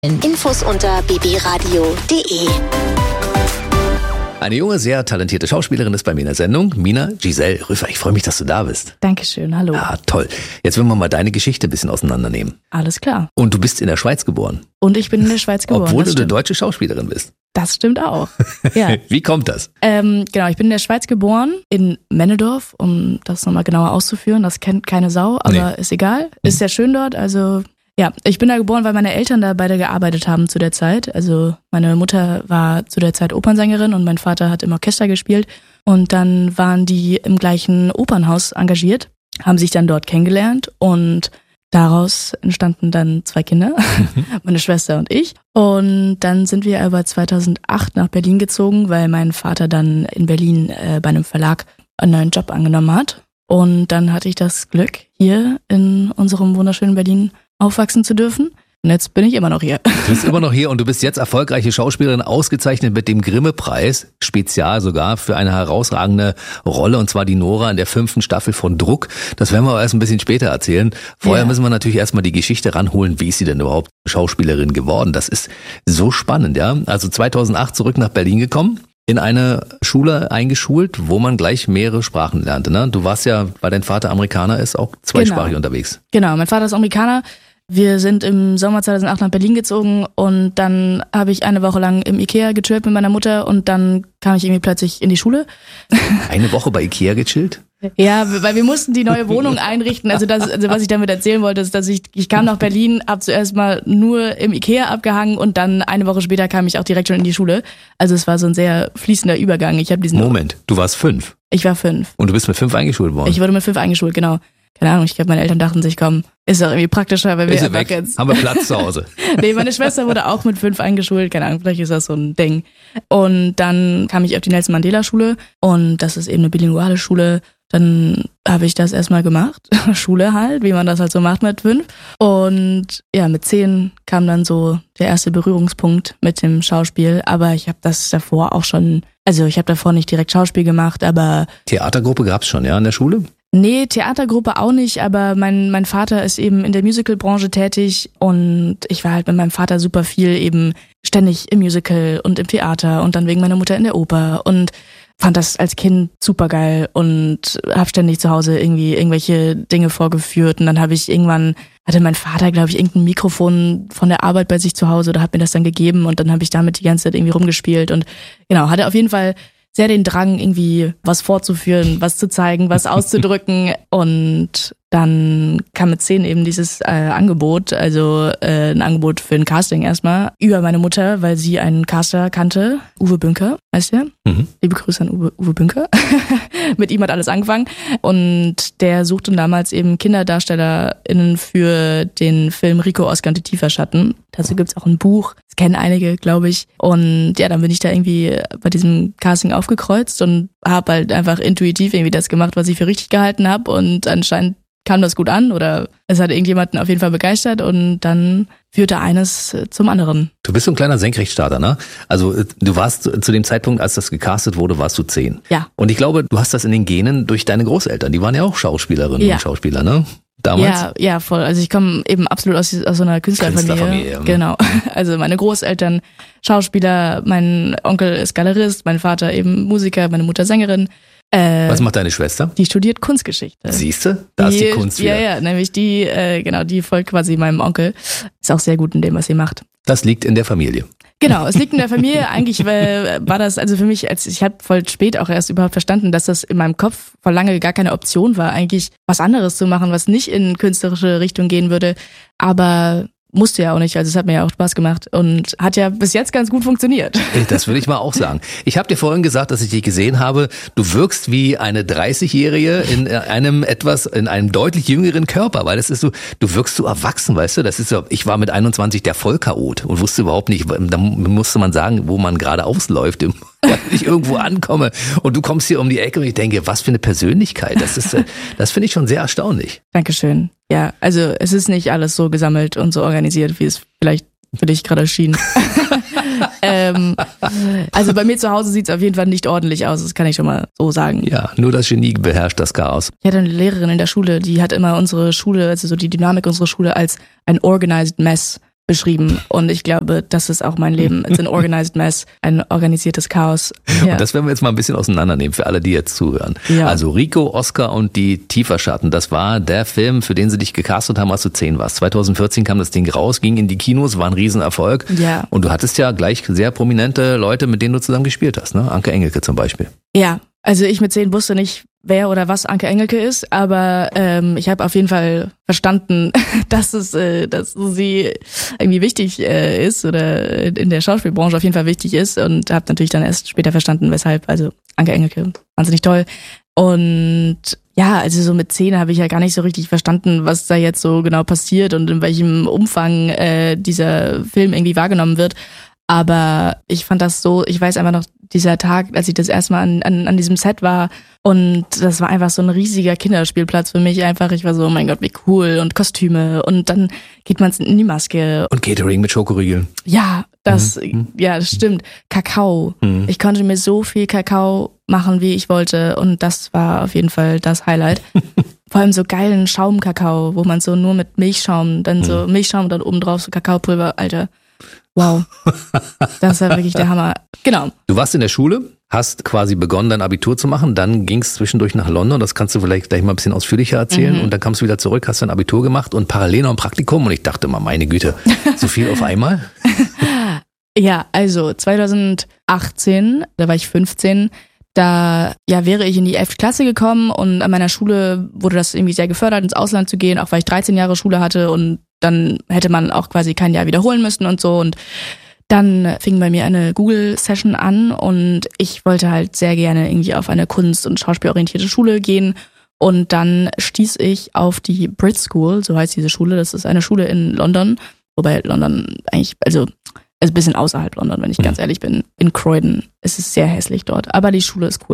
Infos unter bbradio.de. Eine junge, sehr talentierte Schauspielerin ist bei mir in der Sendung. Mina Giselle Rüffer, ich freue mich, dass du da bist. Dankeschön, hallo. Ja, toll. Jetzt wollen wir mal deine Geschichte ein bisschen auseinandernehmen. Alles klar. Und du bist in der Schweiz geboren. Und ich bin in der Schweiz geboren. Obwohl du eine deutsche Schauspielerin bist. Das stimmt auch. Ja. Wie kommt das? Genau, ich bin in der Schweiz geboren, in Männedorf, um das nochmal genauer auszuführen. Das kennt keine Sau, aber ist egal. Ist sehr schön dort, also... Ja, ich bin da geboren, weil meine Eltern da beide gearbeitet haben zu der Zeit. Also meine Mutter war zu der Zeit Opernsängerin und mein Vater hat im Orchester gespielt. Und dann waren die im gleichen Opernhaus engagiert, haben sich dann dort kennengelernt und daraus entstanden dann 2 Kinder, meine Schwester und ich. Und dann sind wir aber 2008 nach Berlin gezogen, weil mein Vater dann in Berlin bei einem Verlag einen neuen Job angenommen hat. Und dann hatte ich das Glück, hier in unserem wunderschönen Berlin aufwachsen zu dürfen. Und jetzt bin ich immer noch hier. Du bist immer noch hier und du bist jetzt erfolgreiche Schauspielerin, ausgezeichnet mit dem Grimme-Preis, spezial sogar, für eine herausragende Rolle, und zwar die Nora in der 5. Staffel von Druck. Das werden wir aber erst ein bisschen später erzählen. Vorher müssen wir natürlich erstmal die Geschichte ranholen, wie ist sie denn überhaupt Schauspielerin geworden? Das ist so spannend, ja. Also 2008 zurück nach Berlin gekommen, in eine Schule eingeschult, wo man gleich mehrere Sprachen lernte, ne? Du warst ja, weil dein Vater Amerikaner ist, auch zweisprachig unterwegs. Genau, mein Vater ist Amerikaner. Wir sind im Sommer 2008 nach Berlin gezogen und dann habe ich eine Woche lang im Ikea gechillt mit meiner Mutter und dann kam ich irgendwie plötzlich in die Schule. Eine Woche bei Ikea gechillt? Ja, weil wir mussten die neue Wohnung einrichten. Also was ich damit erzählen wollte, ist, dass ich kam nach Berlin, habe zuerst mal nur im Ikea abgehangen und dann eine Woche später kam ich auch direkt schon in die Schule. Also es war so ein sehr fließender Übergang. Moment, du warst 5? Ich war 5. Und du bist mit 5 eingeschult worden? Ich wurde mit 5 eingeschult, genau. Keine Ahnung, ich glaube, meine Eltern dachten sich, komm, ist doch irgendwie praktischer, weil wir einfach jetzt... Haben wir Platz zu Hause? Nee, meine Schwester wurde auch mit 5 eingeschult, keine Ahnung, vielleicht ist das so ein Ding. Und dann kam ich auf die Nelson Mandela Schule und das ist eben eine bilinguale Schule. Dann habe ich das erstmal gemacht, Schule halt, wie man das halt so macht mit 5. Und ja, mit 10 kam dann so der erste Berührungspunkt mit dem Schauspiel. Aber ich habe das davor auch schon, also ich habe davor nicht direkt Schauspiel gemacht, aber... Theatergruppe gab's schon, ja, in der Schule? Nee, Theatergruppe auch nicht, aber mein Vater ist eben in der Musicalbranche tätig und ich war halt mit meinem Vater super viel eben ständig im Musical und im Theater und dann wegen meiner Mutter in der Oper und fand das als Kind super geil und habe ständig zu Hause irgendwie irgendwelche Dinge vorgeführt und dann hatte mein Vater, glaube ich, irgendein Mikrofon von der Arbeit bei sich zu Hause oder hat mir das dann gegeben und dann habe ich damit die ganze Zeit irgendwie rumgespielt und genau, hatte auf jeden Fall sehr den Drang, irgendwie was vorzuführen, was zu zeigen, was auszudrücken. Und dann kam mit 10 eben dieses Angebot, also ein Angebot für ein Casting erstmal, über meine Mutter, weil sie einen Caster kannte, Uwe Bünker, weißt du? Mhm. Liebe Grüße an Uwe Bünker. Mit ihm hat alles angefangen. Und der suchte damals eben KinderdarstellerInnen für den Film Rico, Oscar und die Tieferschatten. Dazu gibt's auch ein Buch, das kennen einige, glaube ich. Und ja, dann bin ich da irgendwie bei diesem Casting aufgekreuzt und habe halt einfach intuitiv irgendwie das gemacht, was ich für richtig gehalten habe. Und anscheinend kam das gut an oder es hat irgendjemanden auf jeden Fall begeistert und dann führte eines zum anderen. Du bist so ein kleiner Senkrechtstarter, ne? Also du warst zu dem Zeitpunkt, als das gecastet wurde, warst du 10. Ja. Und ich glaube, du hast das in den Genen durch deine Großeltern. Die waren ja auch Schauspielerinnen und Schauspieler, ne? Damals? Ja, voll. Also ich komme eben absolut aus so einer Künstlerfamilie. Genau. Also meine Großeltern Schauspieler, mein Onkel ist Galerist, mein Vater eben Musiker, meine Mutter Sängerin. Was macht deine Schwester? Die studiert Kunstgeschichte. Siehste? Da ist die Kunst wieder. Ja, nämlich die folgt quasi meinem Onkel. Ist auch sehr gut in dem, was sie macht. Das liegt in der Familie. Genau, es liegt in der Familie. Eigentlich war das also für mich, ich habe voll spät auch erst überhaupt verstanden, dass das in meinem Kopf vor lange gar keine Option war, eigentlich was anderes zu machen, was nicht in künstlerische Richtung gehen würde. Aber musste ja auch nicht, also es hat mir ja auch Spaß gemacht und hat ja bis jetzt ganz gut funktioniert. Das würde ich mal auch sagen. Ich habe dir vorhin gesagt, dass ich dich gesehen habe, du wirkst wie eine 30-Jährige in einem deutlich jüngeren Körper, weil das ist so, du wirkst so erwachsen, weißt du, das ist so, ich war mit 21 der Vollchaot und wusste überhaupt nicht, da musste man sagen, wo man gerade ausläuft, wenn ich irgendwo ankomme und du kommst hier um die Ecke und ich denke, was für eine Persönlichkeit, das finde ich schon sehr erstaunlich. Dankeschön. Ja, also es ist nicht alles so gesammelt und so organisiert, wie es vielleicht für dich gerade schien. Also bei mir zu Hause sieht es auf jeden Fall nicht ordentlich aus, das kann ich schon mal so sagen. Ja, nur das Genie beherrscht das Chaos. Ich hatte eine Lehrerin in der Schule, die hat immer unsere Schule, also so die Dynamik unserer Schule als ein organized mess beschrieben. Und ich glaube, das ist auch mein Leben. It's an organized mess, ein organisiertes Chaos. Ja. Und das werden wir jetzt mal ein bisschen auseinandernehmen für alle, die jetzt zuhören. Ja. Also Rico, Oscar und die Tieferschatten, das war der Film, für den sie dich gecastet haben, als du 10 warst. 2014 kam das Ding raus, ging in die Kinos, war ein Riesenerfolg. Ja. Und du hattest ja gleich sehr prominente Leute, mit denen du zusammen gespielt hast, ne? Anke Engelke zum Beispiel. Ja, also ich mit 10 wusste nicht, wer oder was Anke Engelke ist, aber ich habe auf jeden Fall verstanden, dass sie irgendwie wichtig ist oder in der Schauspielbranche auf jeden Fall wichtig ist und habe natürlich dann erst später verstanden, weshalb. Also Anke Engelke, wahnsinnig toll. Und ja, also so mit 10 habe ich ja gar nicht so richtig verstanden, was da jetzt so genau passiert und in welchem Umfang dieser Film irgendwie wahrgenommen wird. Aber ich fand das so, ich weiß einfach noch, dieser Tag, als ich das erste Mal an diesem Set war und das war einfach so ein riesiger Kinderspielplatz für mich einfach. Ich war so, oh mein Gott, wie cool und Kostüme und dann geht man in die Maske. Und Catering mit Schokoriegeln. Ja, das stimmt. Kakao. Ich konnte mir so viel Kakao machen, wie ich wollte und das war auf jeden Fall das Highlight. Vor allem so geilen Schaumkakao, wo man so nur mit Milchschaum, dann so Milchschaum und dann oben drauf so Kakaopulver, Alter. Wow, das war wirklich der Hammer. Genau. Du warst in der Schule, hast quasi begonnen, dein Abitur zu machen, dann ging es zwischendurch nach London, das kannst du vielleicht gleich mal ein bisschen ausführlicher erzählen und dann kamst du wieder zurück, hast dein Abitur gemacht und parallel noch ein Praktikum und ich dachte mal, meine Güte, so viel auf einmal? Ja, also 2018, da war ich 15, da wäre ich in die 11. Klasse gekommen und an meiner Schule wurde das irgendwie sehr gefördert, ins Ausland zu gehen, auch weil ich 13 Jahre Schule hatte und dann hätte man auch quasi kein Jahr wiederholen müssen und so und dann fing bei mir eine Google-Session an und ich wollte halt sehr gerne irgendwie auf eine kunst- und schauspielorientierte Schule gehen und dann stieß ich auf die Brit School, so heißt diese Schule, das ist eine Schule in London, wobei London eigentlich, also ein bisschen außerhalb London, wenn ich ganz ehrlich bin. In Croydon ist es sehr hässlich dort, aber die Schule ist cool.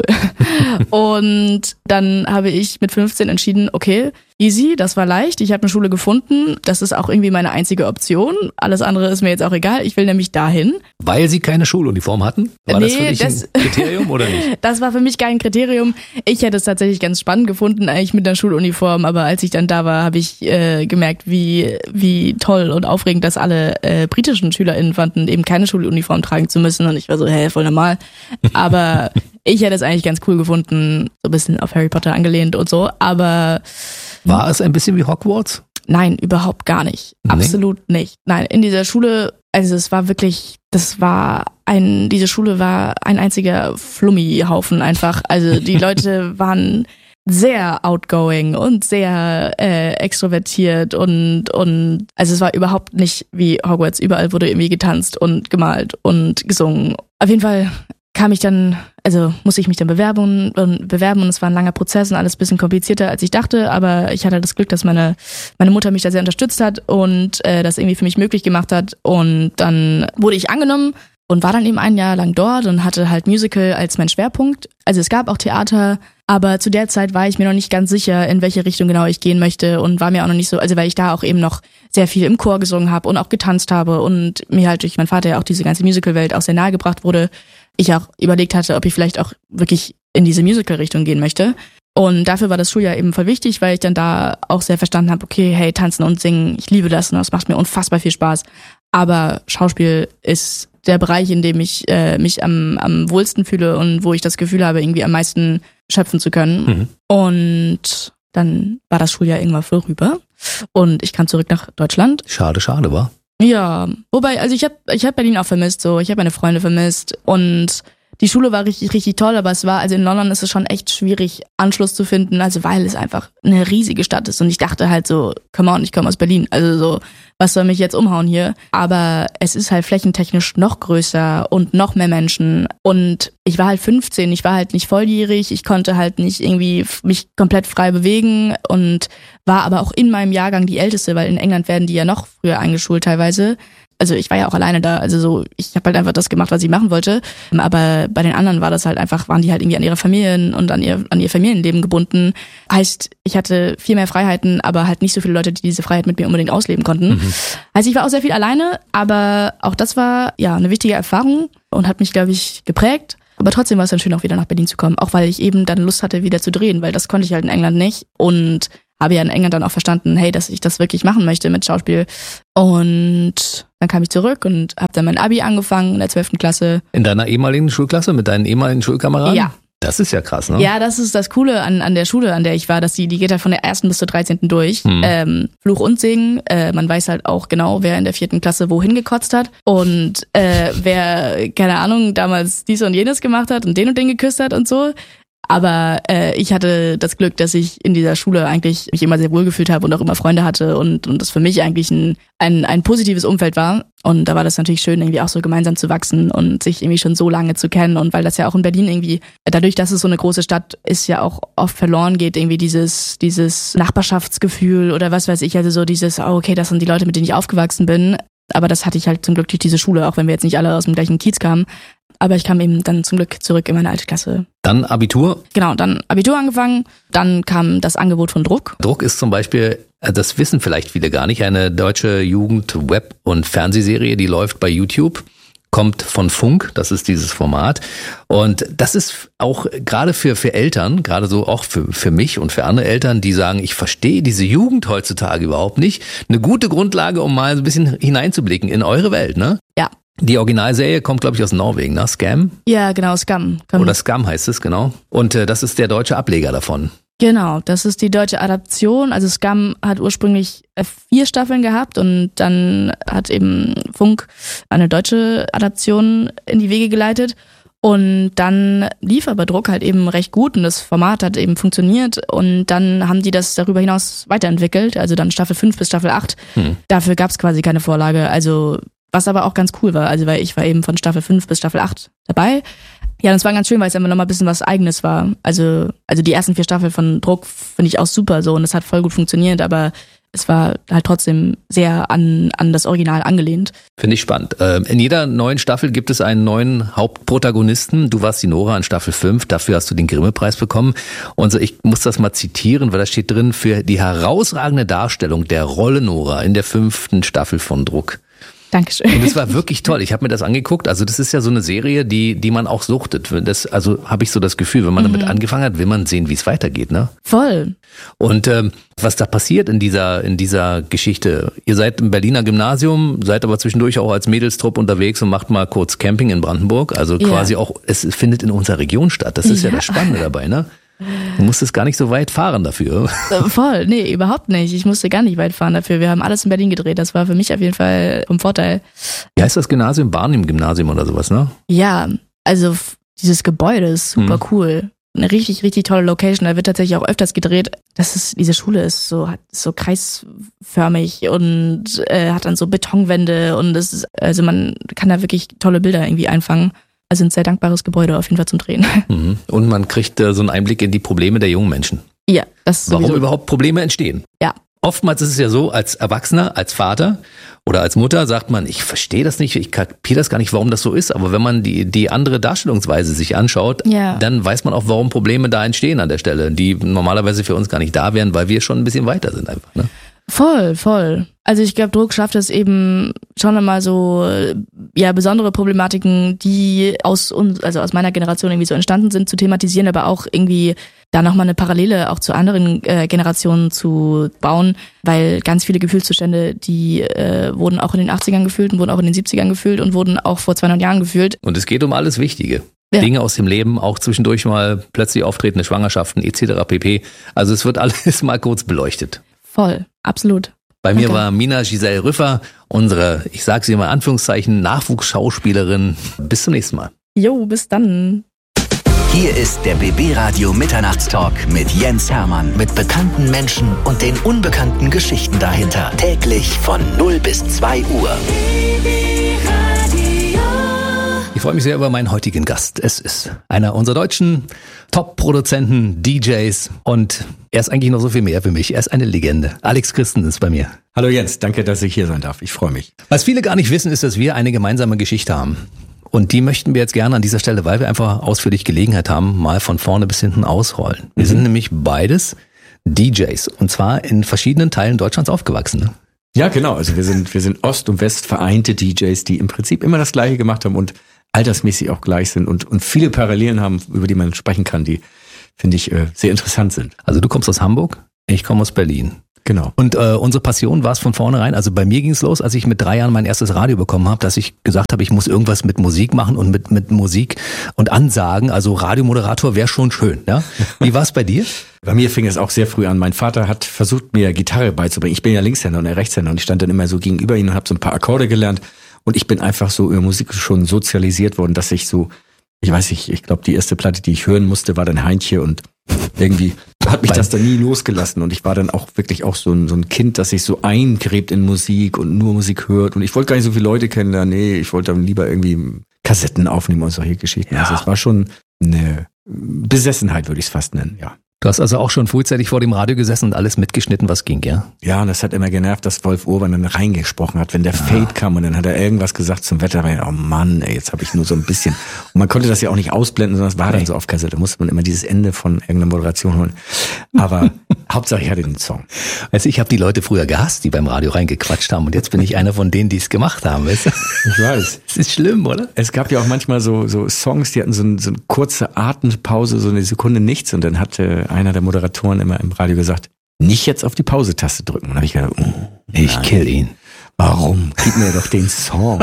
Und dann habe ich mit 15 entschieden, okay, easy, das war leicht, ich habe eine Schule gefunden, das ist auch irgendwie meine einzige Option, alles andere ist mir jetzt auch egal, ich will nämlich dahin. Weil sie keine Schuluniform hatten? War das für dich ein Kriterium oder nicht? Das war für mich kein Kriterium. Ich hätte es tatsächlich ganz spannend gefunden, eigentlich mit einer Schuluniform, aber als ich dann da war, habe ich gemerkt, wie toll und aufregend das alle britischen SchülerInnen fanden, eben keine Schuluniform tragen zu müssen und ich war so, voll normal. Aber ich hätte es eigentlich ganz cool gefunden, so ein bisschen auf Harry Potter angelehnt und so, aber... War es ein bisschen wie Hogwarts? Nein, überhaupt gar nicht. Nee. Absolut nicht. Nein, in dieser Schule, also es war wirklich, diese Schule war ein einziger Flummihaufen einfach. Also die Leute waren sehr outgoing und sehr extrovertiert und also es war überhaupt nicht wie Hogwarts. Überall wurde irgendwie getanzt und gemalt und gesungen. Auf jeden Fall musste ich mich dann bewerben und es war ein langer Prozess und alles ein bisschen komplizierter, als ich dachte, aber ich hatte das Glück, dass meine Mutter mich da sehr unterstützt hat und das irgendwie für mich möglich gemacht hat und dann wurde ich angenommen und war dann eben ein Jahr lang dort und hatte halt Musical als mein Schwerpunkt. Also es gab auch Theater, aber zu der Zeit war ich mir noch nicht ganz sicher, in welche Richtung genau ich gehen möchte und war mir auch noch nicht so, also weil ich da auch eben noch sehr viel im Chor gesungen habe und auch getanzt habe und mir halt durch meinen Vater ja auch diese ganze Musical-Welt auch sehr nahe gebracht wurde. Ich auch überlegt hatte, ob ich vielleicht auch wirklich in diese Musical-Richtung gehen möchte. Und dafür war das Schuljahr eben voll wichtig, weil ich dann da auch sehr verstanden habe, okay, hey, tanzen und singen, ich liebe das und das macht mir unfassbar viel Spaß. Aber Schauspiel ist der Bereich, in dem ich mich am wohlsten fühle und wo ich das Gefühl habe, irgendwie am meisten schöpfen zu können. Und dann war das Schuljahr irgendwann vorüber und ich kam zurück nach Deutschland. Schade, wa? Ja, wobei, also ich hab Berlin auch vermisst, so, ich habe meine Freunde vermisst und die Schule war richtig, richtig toll, aber also in London ist es schon echt schwierig, Anschluss zu finden, also weil es einfach eine riesige Stadt ist und ich dachte halt so, come on, ich komme aus Berlin, also so, was soll mich jetzt umhauen hier? Aber es ist halt flächentechnisch noch größer und noch mehr Menschen und ich war halt 15, ich war halt nicht volljährig, ich konnte halt nicht irgendwie mich komplett frei bewegen und war aber auch in meinem Jahrgang die Älteste, weil in England werden die ja noch früher eingeschult teilweise. Also ich war ja auch alleine da, also so, ich habe halt einfach das gemacht, was ich machen wollte. Aber bei den anderen war das halt einfach, waren die halt irgendwie an ihre Familien und an ihr Familienleben gebunden. Heißt, ich hatte viel mehr Freiheiten, aber halt nicht so viele Leute, die diese Freiheit mit mir unbedingt ausleben konnten. Heißt, ich war auch sehr viel alleine, aber auch das war ja eine wichtige Erfahrung und hat mich, glaube ich, geprägt. Aber trotzdem war es dann schön, auch wieder nach Berlin zu kommen, auch weil ich eben dann Lust hatte, wieder zu drehen, weil das konnte ich halt in England nicht. Und habe ja in England dann auch verstanden, hey, dass ich das wirklich machen möchte mit Schauspiel. Und dann kam ich zurück und habe dann mein Abi angefangen in der 12. Klasse. In deiner ehemaligen Schulklasse mit deinen ehemaligen Schulkameraden? Ja. Das ist ja krass, ne? Ja, das ist das Coole an der Schule, an der ich war, dass die geht halt von der 1. bis zur 13. durch. Fluch und Segen. Man weiß halt auch genau, wer in der 4. Klasse wohin gekotzt hat. Und wer, keine Ahnung, damals dies und jenes gemacht hat und den geküsst hat und so. Aber ich hatte das Glück, dass ich in dieser Schule eigentlich mich immer sehr wohl gefühlt habe und auch immer Freunde hatte und das für mich eigentlich ein positives Umfeld war. Und da war das natürlich schön, irgendwie auch so gemeinsam zu wachsen und sich irgendwie schon so lange zu kennen. Und weil das ja auch in Berlin irgendwie, dadurch, dass es so eine große Stadt ist, ja auch oft verloren geht, irgendwie dieses Nachbarschaftsgefühl oder was weiß ich, also so dieses, oh, okay, das sind die Leute, mit denen ich aufgewachsen bin. Aber das hatte ich halt zum Glück durch diese Schule, auch wenn wir jetzt nicht alle aus dem gleichen Kiez kamen. Aber ich kam eben dann zum Glück zurück in meine alte Klasse. Dann Abitur? Genau, dann Abitur angefangen. Dann kam das Angebot von Druck. Druck ist zum Beispiel, das wissen vielleicht viele gar nicht, eine deutsche Jugend-Web- und Fernsehserie, die läuft bei YouTube. Kommt von Funk, das ist dieses Format. Und das ist auch gerade für Eltern, gerade so auch für mich und für andere Eltern, die sagen, ich verstehe diese Jugend heutzutage überhaupt nicht, eine gute Grundlage, um mal so ein bisschen hineinzublicken in eure Welt, ne? Ja. Die Originalserie kommt, glaube ich, aus Norwegen, ne? Scam? Ja, genau, Scam. Oder Scam heißt es, genau. Und das ist der deutsche Ableger davon. Genau, das ist die deutsche Adaption. Also Scam hat ursprünglich 4 Staffeln gehabt und dann hat eben Funk eine deutsche Adaption in die Wege geleitet. Und dann lief aber Druck halt eben recht gut und das Format hat eben funktioniert und dann haben die das darüber hinaus weiterentwickelt, also dann Staffel 5 bis Staffel 8. Dafür gab es quasi keine Vorlage, also was aber auch ganz cool war, also weil ich war eben von Staffel 5 bis Staffel 8 dabei. Ja, das war ganz schön, weil es einfach nochmal ein bisschen was Eigenes war. Also die ersten 4 Staffeln von Druck finde ich auch super so und es hat voll gut funktioniert, aber es war halt trotzdem sehr an das Original angelehnt. Finde ich spannend. In jeder neuen Staffel gibt es einen neuen Hauptprotagonisten. Du warst die Nora in Staffel 5, dafür hast du den Grimme-Preis bekommen. Und so, ich muss das mal zitieren, weil da steht drin, für die herausragende Darstellung der Rolle Nora in der 5. Staffel von Druck. Dankeschön. Und das war wirklich toll. Ich habe mir das angeguckt. Also das ist ja so eine Serie, die man auch suchtet. Also habe ich so das Gefühl, wenn man damit angefangen hat, will man sehen, wie es weitergeht, ne? Voll. Und was da passiert in dieser Geschichte? Ihr seid im Berliner Gymnasium, seid aber zwischendurch auch als Mädelstrupp unterwegs und macht mal kurz Camping in Brandenburg. Also quasi auch, es findet in unserer Region statt. Das ist ja das Spannende dabei, ne? Du musstest gar nicht so weit fahren dafür. Voll, nee, überhaupt nicht. Ich musste gar nicht weit fahren dafür. Wir haben alles in Berlin gedreht. Das war für mich auf jeden Fall ein Vorteil. Wie heißt das Gymnasium? Barnim-Gymnasium oder sowas, ne? Ja, also dieses Gebäude ist super cool. Eine richtig, richtig tolle Location. Da wird tatsächlich auch öfters gedreht. Diese Schule ist so kreisförmig und hat dann so Betonwände und also man kann da wirklich tolle Bilder irgendwie einfangen. Also ein sehr dankbares Gebäude auf jeden Fall zum Drehen. Und man kriegt so einen Einblick in die Probleme der jungen Menschen. Ja, das ist Warum überhaupt Probleme entstehen. Ja. Oftmals ist es ja so, als Erwachsener, als Vater oder als Mutter sagt man, ich verstehe das nicht, ich kapiere das gar nicht, warum das so ist. Aber wenn man die andere Darstellungsweise sich anschaut, dann weiß man auch, warum Probleme da entstehen an der Stelle, die normalerweise für uns gar nicht da wären, weil wir schon ein bisschen weiter sind einfach, ne? Voll. Also ich glaube, Druck schafft es eben schon einmal so, ja, besondere Problematiken, die aus meiner Generation irgendwie so entstanden sind, zu thematisieren, aber auch irgendwie da nochmal eine Parallele auch zu anderen Generationen zu bauen, weil ganz viele Gefühlszustände, die wurden auch in den 80ern gefühlt und wurden auch in den 70ern gefühlt und wurden auch vor 200 Jahren gefühlt. Und es geht um alles Wichtige. Ja. Dinge aus dem Leben, auch zwischendurch mal plötzlich auftretende Schwangerschaften etc. pp. Also es wird alles mal kurz beleuchtet. Voll, absolut. Bei mir war Mina Giselle Rüffer, unsere, ich sage sie mal in Anführungszeichen, Nachwuchsschauspielerin. Bis zum nächsten Mal. Jo, bis dann. Hier ist der BB Radio Mitternachtstalk mit Jens Hermann. Mit bekannten Menschen und den unbekannten Geschichten dahinter. Täglich von 0 bis 2 Uhr. Ich freue mich sehr über meinen heutigen Gast. Es ist einer unserer deutschen Top-Produzenten, DJs und er ist eigentlich noch so viel mehr für mich. Er ist eine Legende. Alex Christen ist bei mir. Hallo Jens, danke, dass ich hier sein darf. Ich freue mich. Was viele gar nicht wissen, ist, dass wir eine gemeinsame Geschichte haben. Und die möchten wir jetzt gerne an dieser Stelle, weil wir einfach ausführlich Gelegenheit haben, mal von vorne bis hinten ausrollen. Wir sind nämlich beides DJs und zwar in verschiedenen Teilen Deutschlands aufgewachsen. Ne? Ja, genau. Also wir sind Ost und West vereinte DJs, die im Prinzip immer das Gleiche gemacht haben und altersmäßig auch gleich sind und viele Parallelen haben, über die man sprechen kann, die, finde ich, sehr interessant sind. Also du kommst aus Hamburg? Ich komme aus Berlin. Genau. Und unsere Passion war es von vornherein, also bei mir ging es los, als ich mit 3 Jahren mein erstes Radio bekommen habe, dass ich gesagt habe, ich muss irgendwas mit Musik machen und mit Musik und Ansagen, also Radiomoderator wäre schon schön. Ja? Wie war es bei dir? Bei mir fing es auch sehr früh an. Mein Vater hat versucht, mir Gitarre beizubringen. Ich bin ja Linkshänder und er Rechtshänder und ich stand dann immer so gegenüber ihm und habe so ein paar Akkorde gelernt und ich bin einfach so über Musik schon sozialisiert worden, dass ich so, ich weiß nicht, ich glaube, die erste Platte, die ich hören musste, war dann Heintje und irgendwie hat mich das dann nie losgelassen und ich war dann auch wirklich auch so ein Kind, das sich so eingräbt in Musik und nur Musik hört und ich wollte gar nicht so viele Leute kennenlernen, nee, ich wollte dann lieber irgendwie Kassetten aufnehmen und solche Geschichten. Ja. Also es war schon eine Besessenheit, würde ich es fast nennen, ja. Du hast also auch schon frühzeitig vor dem Radio gesessen und alles mitgeschnitten, was ging, ja? Ja, und das hat immer genervt, dass Wolf Urban dann reingesprochen hat, wenn der Fade kam und dann hat er irgendwas gesagt zum Wetter. Oh Mann, ey, jetzt habe ich nur so ein bisschen. Und man konnte das ja auch nicht ausblenden, sondern es war dann so auf Kassette. Da musste man immer dieses Ende von irgendeiner Moderation holen. Aber Hauptsache ich hatte den Song. Also ich habe die Leute früher gehasst, die beim Radio reingequatscht haben und jetzt bin ich einer von denen, die es gemacht haben. Weißt du? Ich weiß. Das ist schlimm, oder? Es gab ja auch manchmal so Songs, die hatten so eine kurze Atempause, so eine Sekunde nichts und dann hatte einer der Moderatoren immer im Radio gesagt, nicht jetzt auf die Pause-Taste drücken. Und dann habe ich gedacht, ich kill ihn. Warum? Gib mir doch den Song.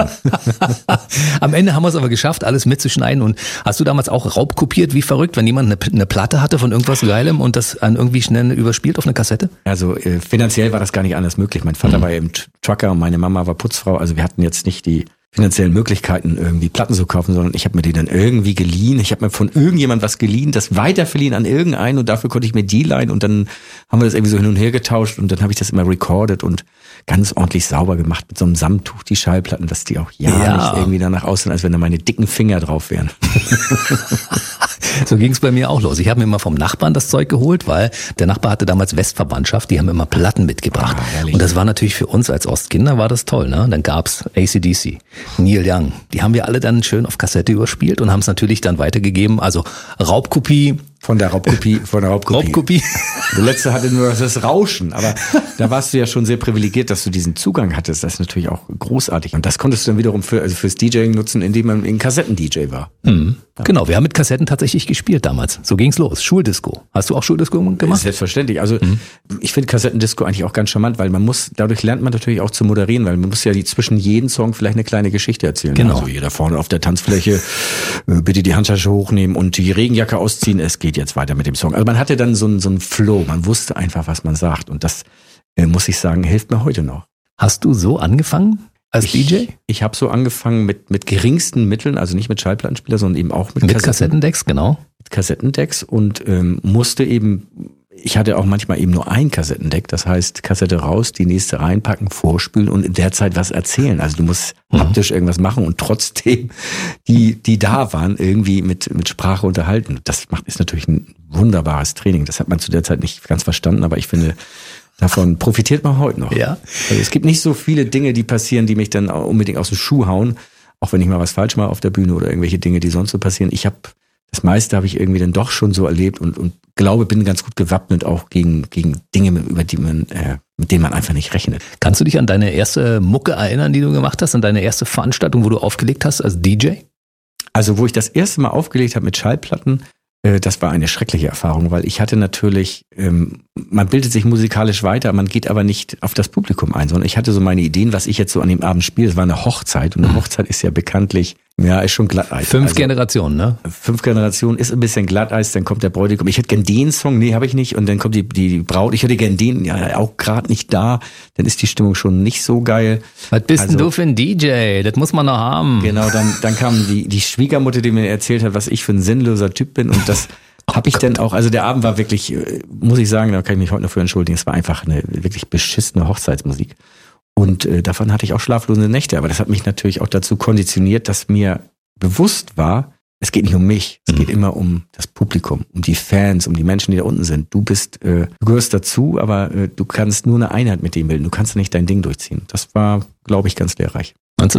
Am Ende haben wir es aber geschafft, alles mitzuschneiden. Und hast du damals auch raubkopiert, wie verrückt, wenn jemand eine Platte hatte von irgendwas Geilem und das an irgendwie schnell überspielt auf eine Kassette? Also finanziell war das gar nicht anders möglich. Mein Vater war eben Trucker und meine Mama war Putzfrau. Also wir hatten jetzt nicht die finanziellen Möglichkeiten, irgendwie Platten zu kaufen, sondern ich habe mir die dann irgendwie geliehen. Ich habe mir von irgendjemand was geliehen, das weiterverliehen an irgendeinen und dafür konnte ich mir die leihen und dann haben wir das irgendwie so hin und her getauscht und dann habe ich das immer recorded und ganz ordentlich sauber gemacht mit so einem Samttuch, die Schallplatten, dass die auch nicht irgendwie danach aussehen, als wenn da meine dicken Finger drauf wären. So ging es bei mir auch los. Ich habe mir immer vom Nachbarn das Zeug geholt, weil der Nachbar hatte damals Westverwandtschaft, die haben immer Platten mitgebracht. Und das war natürlich für uns als Ostkinder, war das toll. Ne? Dann gab's AC/DC, Neil Young. Die haben wir alle dann schön auf Kassette überspielt und haben es natürlich dann weitergegeben. Also Raubkopie. Von der Raubkopie. Der letzte hatte nur das Rauschen, aber da warst du ja schon sehr privilegiert, dass du diesen Zugang hattest. Das ist natürlich auch großartig. Und das konntest du dann wiederum fürs DJing nutzen, indem man ein Kassetten-DJ war. Mhm. Ja. Genau, wir haben mit Kassetten tatsächlich gespielt damals. So ging's los. Schuldisco. Hast du auch Schuldisco gemacht? Selbstverständlich. Also ich finde Kassettendisco eigentlich auch ganz charmant, weil dadurch lernt man natürlich auch zu moderieren, weil man muss ja zwischen jedem Song vielleicht eine kleine Geschichte erzählen. Genau. Also jeder vorne auf der Tanzfläche, bitte die Handtasche hochnehmen und die Regenjacke ausziehen. Es geht jetzt weiter mit dem Song. Also man hatte dann so einen Flow. Man wusste einfach, was man sagt. Und das, muss ich sagen, hilft mir heute noch. Hast du so angefangen? Als DJ? Ich habe so angefangen mit geringsten Mitteln, also nicht mit Schallplattenspieler, sondern eben auch mit Kassettendecks, genau. Mit Kassettendecks und musste eben, ich hatte auch manchmal eben nur ein Kassettendeck, das heißt Kassette raus, die nächste reinpacken, vorspülen und in der Zeit was erzählen. Also du musst haptisch irgendwas machen und trotzdem die da waren, irgendwie mit Sprache unterhalten. Das ist natürlich ein wunderbares Training. Das hat man zu der Zeit nicht ganz verstanden, aber ich finde, davon profitiert man heute noch. Ja. Also es gibt nicht so viele Dinge, die passieren, die mich dann unbedingt aus dem Schuh hauen, auch wenn ich mal was falsch mache auf der Bühne oder irgendwelche Dinge, die sonst so passieren. Das meiste habe ich irgendwie dann doch schon so erlebt und glaube, bin ganz gut gewappnet auch gegen Dinge, mit denen man einfach nicht rechnet. Kannst du dich an deine erste Mucke erinnern, die du gemacht hast, an deine erste Veranstaltung, wo du aufgelegt hast als DJ? Also wo ich das erste Mal aufgelegt habe mit Schallplatten, das war eine schreckliche Erfahrung, weil ich hatte natürlich, man bildet sich musikalisch weiter, man geht aber nicht auf das Publikum ein, sondern ich hatte so meine Ideen, was ich jetzt so an dem Abend spiele. Es war eine Hochzeit und eine Hochzeit ist ja bekanntlich, ist schon Glatteis. 5 Generationen, ne? 5 Generationen ist ein bisschen Glatteis, dann kommt der Bräutigam, ich hätte gern den Song, nee, habe ich nicht, und dann kommt die Braut, ich hätte gern den, ja, auch gerade nicht da, dann ist die Stimmung schon nicht so geil. Was bist denn du für ein DJ? Das muss man noch haben. Genau, dann kam die Schwiegermutter, die mir erzählt hat, was ich für ein sinnloser Typ bin, und das habe ich dann auch, also der Abend war wirklich, muss ich sagen, da kann ich mich heute noch für entschuldigen, es war einfach eine wirklich beschissene Hochzeitsmusik. Und davon hatte ich auch schlaflose Nächte, aber das hat mich natürlich auch dazu konditioniert, dass mir bewusst war, es geht nicht um mich, es geht immer um das Publikum, um die Fans, um die Menschen, die da unten sind. Du gehörst dazu, aber du kannst nur eine Einheit mit dem bilden, du kannst nicht dein Ding durchziehen. Das war, glaube ich, ganz lehrreich.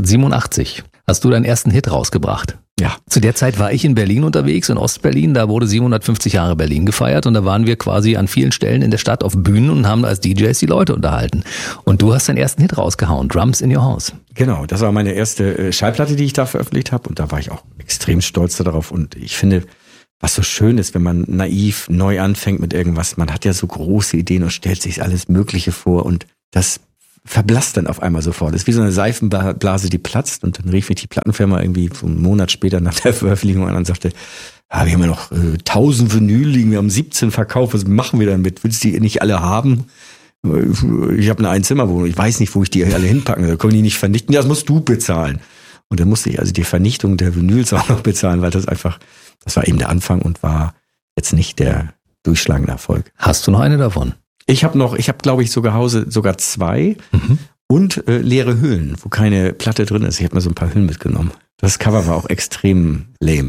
1987 hast du deinen ersten Hit rausgebracht. Ja. Zu der Zeit war ich in Berlin unterwegs, in Ostberlin, da wurde 750 Jahre Berlin gefeiert und da waren wir quasi an vielen Stellen in der Stadt auf Bühnen und haben als DJs die Leute unterhalten. Und du hast deinen ersten Hit rausgehauen, Drums in Your House. Genau, das war meine erste Schallplatte, die ich da veröffentlicht habe, und da war ich auch extrem stolz darauf, und ich finde, was so schön ist, wenn man naiv neu anfängt mit irgendwas. Man hat ja so große Ideen und stellt sich alles Mögliche vor und das verblasst dann auf einmal sofort. Das ist wie so eine Seifenblase, die platzt und dann rief mich die Plattenfirma irgendwie so einen Monat später nach der Veröffentlichung an und sagte, wir haben ja noch 1000 Vinyl liegen, wir haben 17 verkauft, was machen wir damit? Willst du die nicht alle haben? Ich habe eine Einzimmerwohnung, ich weiß nicht, wo ich die alle hinpacken soll, können die nicht vernichten? Ja, das musst du bezahlen. Und dann musste ich also die Vernichtung der Vinyls auch noch bezahlen, weil das war eben der Anfang und war jetzt nicht der durchschlagende Erfolg. Hast du noch eine davon? Ich habe glaube ich sogar 2 und leere Hüllen, wo keine Platte drin ist. Ich habe mir so ein paar Hüllen mitgenommen. Das Cover war auch extrem lame.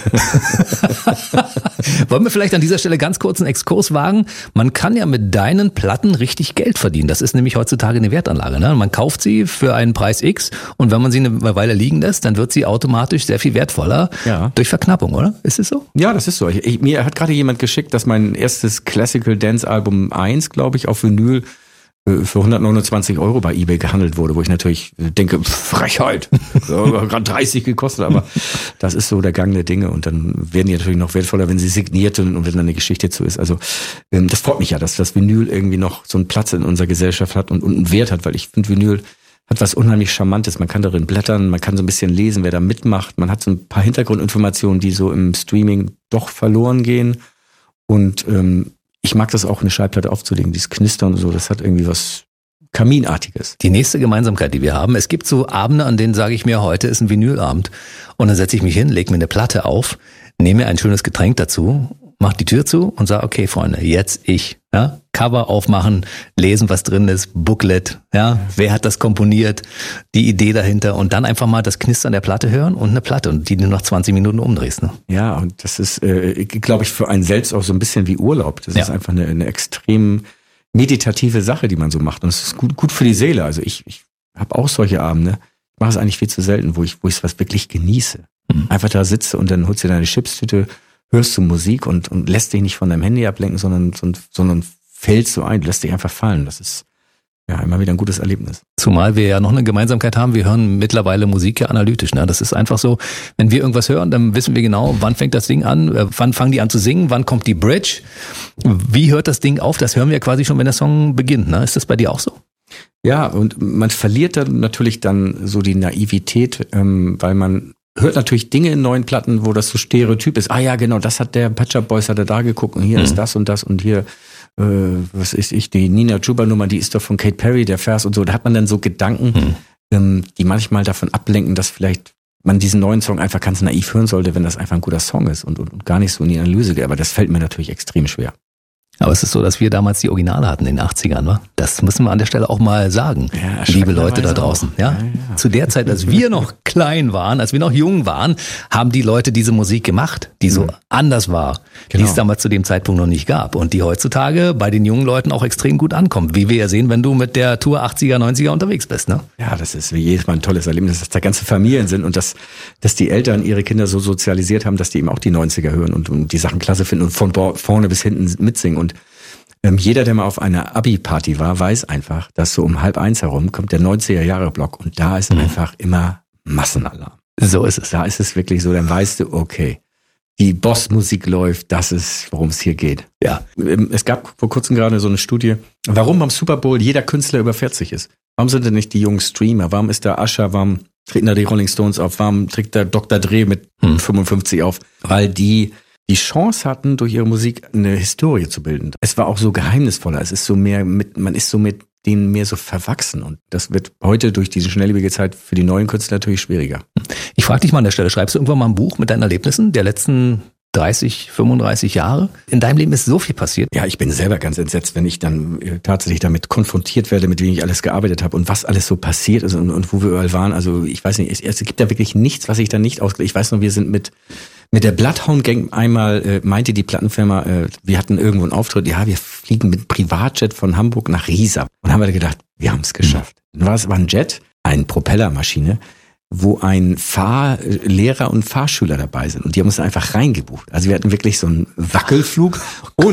Wollen wir vielleicht an dieser Stelle ganz kurz einen Exkurs wagen? Man kann ja mit deinen Platten richtig Geld verdienen. Das ist nämlich heutzutage eine Wertanlage. Ne? Man kauft sie für einen Preis X und wenn man sie eine Weile liegen lässt, dann wird sie automatisch sehr viel wertvoller durch Verknappung, oder? Ist es so? Ja, das ist so. Mir hat gerade jemand geschickt, dass mein erstes Classical Dance Album 1, glaube ich, auf Vinyl für 129 € bei eBay gehandelt wurde, wo ich natürlich denke, Frechheit, gerade 30 gekostet, aber das ist so der Gang der Dinge und dann werden die natürlich noch wertvoller, wenn sie signiert und wenn dann eine Geschichte zu ist. Also das freut mich ja, dass das Vinyl irgendwie noch so einen Platz in unserer Gesellschaft hat und einen Wert hat, weil ich finde, Vinyl hat was unheimlich Charmantes. Man kann darin blättern, man kann so ein bisschen lesen, wer da mitmacht. Man hat so ein paar Hintergrundinformationen, die so im Streaming doch verloren gehen und ich mag das auch, eine Schallplatte aufzulegen, dieses Knistern und so, das hat irgendwie was Kaminartiges. Die nächste Gemeinsamkeit, die wir haben, es gibt so Abende, an denen sage ich mir, heute ist ein Vinylabend und dann setze ich mich hin, lege mir eine Platte auf, nehme mir ein schönes Getränk dazu, mache die Tür zu und sage, okay Freunde, jetzt ich. Ja? Cover aufmachen, lesen, was drin ist, Booklet, ja, wer hat das komponiert, die Idee dahinter und dann einfach mal das Knistern der Platte hören und eine Platte und die du nach 20 Minuten umdrehst. Ne? Ja, und das ist, glaube ich, für einen selbst auch so ein bisschen wie Urlaub. Das ist einfach eine extrem meditative Sache, die man so macht und es ist gut für die Seele. Also ich habe auch solche Abende, ich mache es eigentlich viel zu selten, wo ich was wirklich genieße. Einfach da sitze und dann holst du deine Chipstüte, hörst du Musik und lässt dich nicht von deinem Handy ablenken, sondern fällst so ein, lässt dich einfach fallen. Das ist ja immer wieder ein gutes Erlebnis. Zumal wir ja noch eine Gemeinsamkeit haben, wir hören mittlerweile Musik ja analytisch. Ne? Das ist einfach so, wenn wir irgendwas hören, dann wissen wir genau, wann fängt das Ding an, wann fangen die an zu singen, wann kommt die Bridge, wie hört das Ding auf, das hören wir ja quasi schon, wenn der Song beginnt. Ne? Ist das bei dir auch so? Ja, und man verliert dann natürlich dann so die Naivität, weil man hört natürlich Dinge in neuen Platten, wo das so Stereotyp ist. Ah ja, genau, das hat der Pet Shop Boys, hat er da geguckt und hier ist das und hier, was ist die Nina Chuba Nummer, die ist doch von Katy Perry, der Vers und so. Da hat man dann so Gedanken, die manchmal davon ablenken, dass vielleicht man diesen neuen Song einfach ganz naiv hören sollte, wenn das einfach ein guter Song ist und gar nicht so in die Analyse geht. Aber das fällt mir natürlich extrem schwer. Aber es ist so, dass wir damals die Originale hatten in den 80ern, wa? Das müssen wir an der Stelle auch mal sagen, liebe Leute da draußen. Ja? Zu der Zeit, als wir noch klein waren, als wir noch jung waren, haben die Leute diese Musik gemacht, die so anders war, die es damals zu dem Zeitpunkt noch nicht gab und die heutzutage bei den jungen Leuten auch extrem gut ankommt, wie wir ja sehen, wenn du mit der Tour 80er, 90er unterwegs bist. Ne? Ja, das ist wie jedes Mal ein tolles Erlebnis, dass da ganze Familien sind und dass die Eltern ihre Kinder so sozialisiert haben, dass die eben auch die 90er hören und die Sachen klasse finden und von vorne bis hinten mitsingen. Und jeder, der mal auf einer Abi-Party war, weiß einfach, dass so um 12:30 herum kommt der 90er-Jahre-Block und da ist einfach immer Massenalarm. So ist es. Da ist es wirklich so, dann weißt du, okay, die Boss-Musik läuft, das ist, worum es hier geht. Ja. Es gab vor kurzem gerade so eine Studie, warum beim Super Bowl jeder Künstler über 40 ist. Warum sind denn nicht die jungen Streamer? Warum ist da Usher? Warum treten da die Rolling Stones auf? Warum trägt da Dr. Dre mit 55 auf? Weil die Chance hatten, durch ihre Musik eine Historie zu bilden. Es war auch so geheimnisvoller. Es ist so man ist so mit denen mehr so verwachsen. Und das wird heute durch diese schnelllebige Zeit für die neuen Künstler natürlich schwieriger. Ich frage dich mal an der Stelle, schreibst du irgendwann mal ein Buch mit deinen Erlebnissen der letzten 30, 35 Jahre? In deinem Leben ist so viel passiert. Ja, ich bin selber ganz entsetzt, wenn ich dann tatsächlich damit konfrontiert werde, mit wem ich alles gearbeitet habe und was alles so passiert ist und wo wir überall waren. Also ich weiß nicht, es gibt da wirklich nichts, was ich da nicht ausgelegt. Ich weiß noch, wir sind mit der Bloodhound Gang einmal, meinte die Plattenfirma, wir hatten irgendwo einen Auftritt, ja, wir fliegen mit Privatjet von Hamburg nach Riesa. Und haben wir gedacht, wir haben es geschafft. Dann war ein Jet, eine Propellermaschine, wo ein Fahrlehrer und Fahrschüler dabei sind. Und die haben uns einfach reingebucht. Also wir hatten wirklich so einen Wackelflug und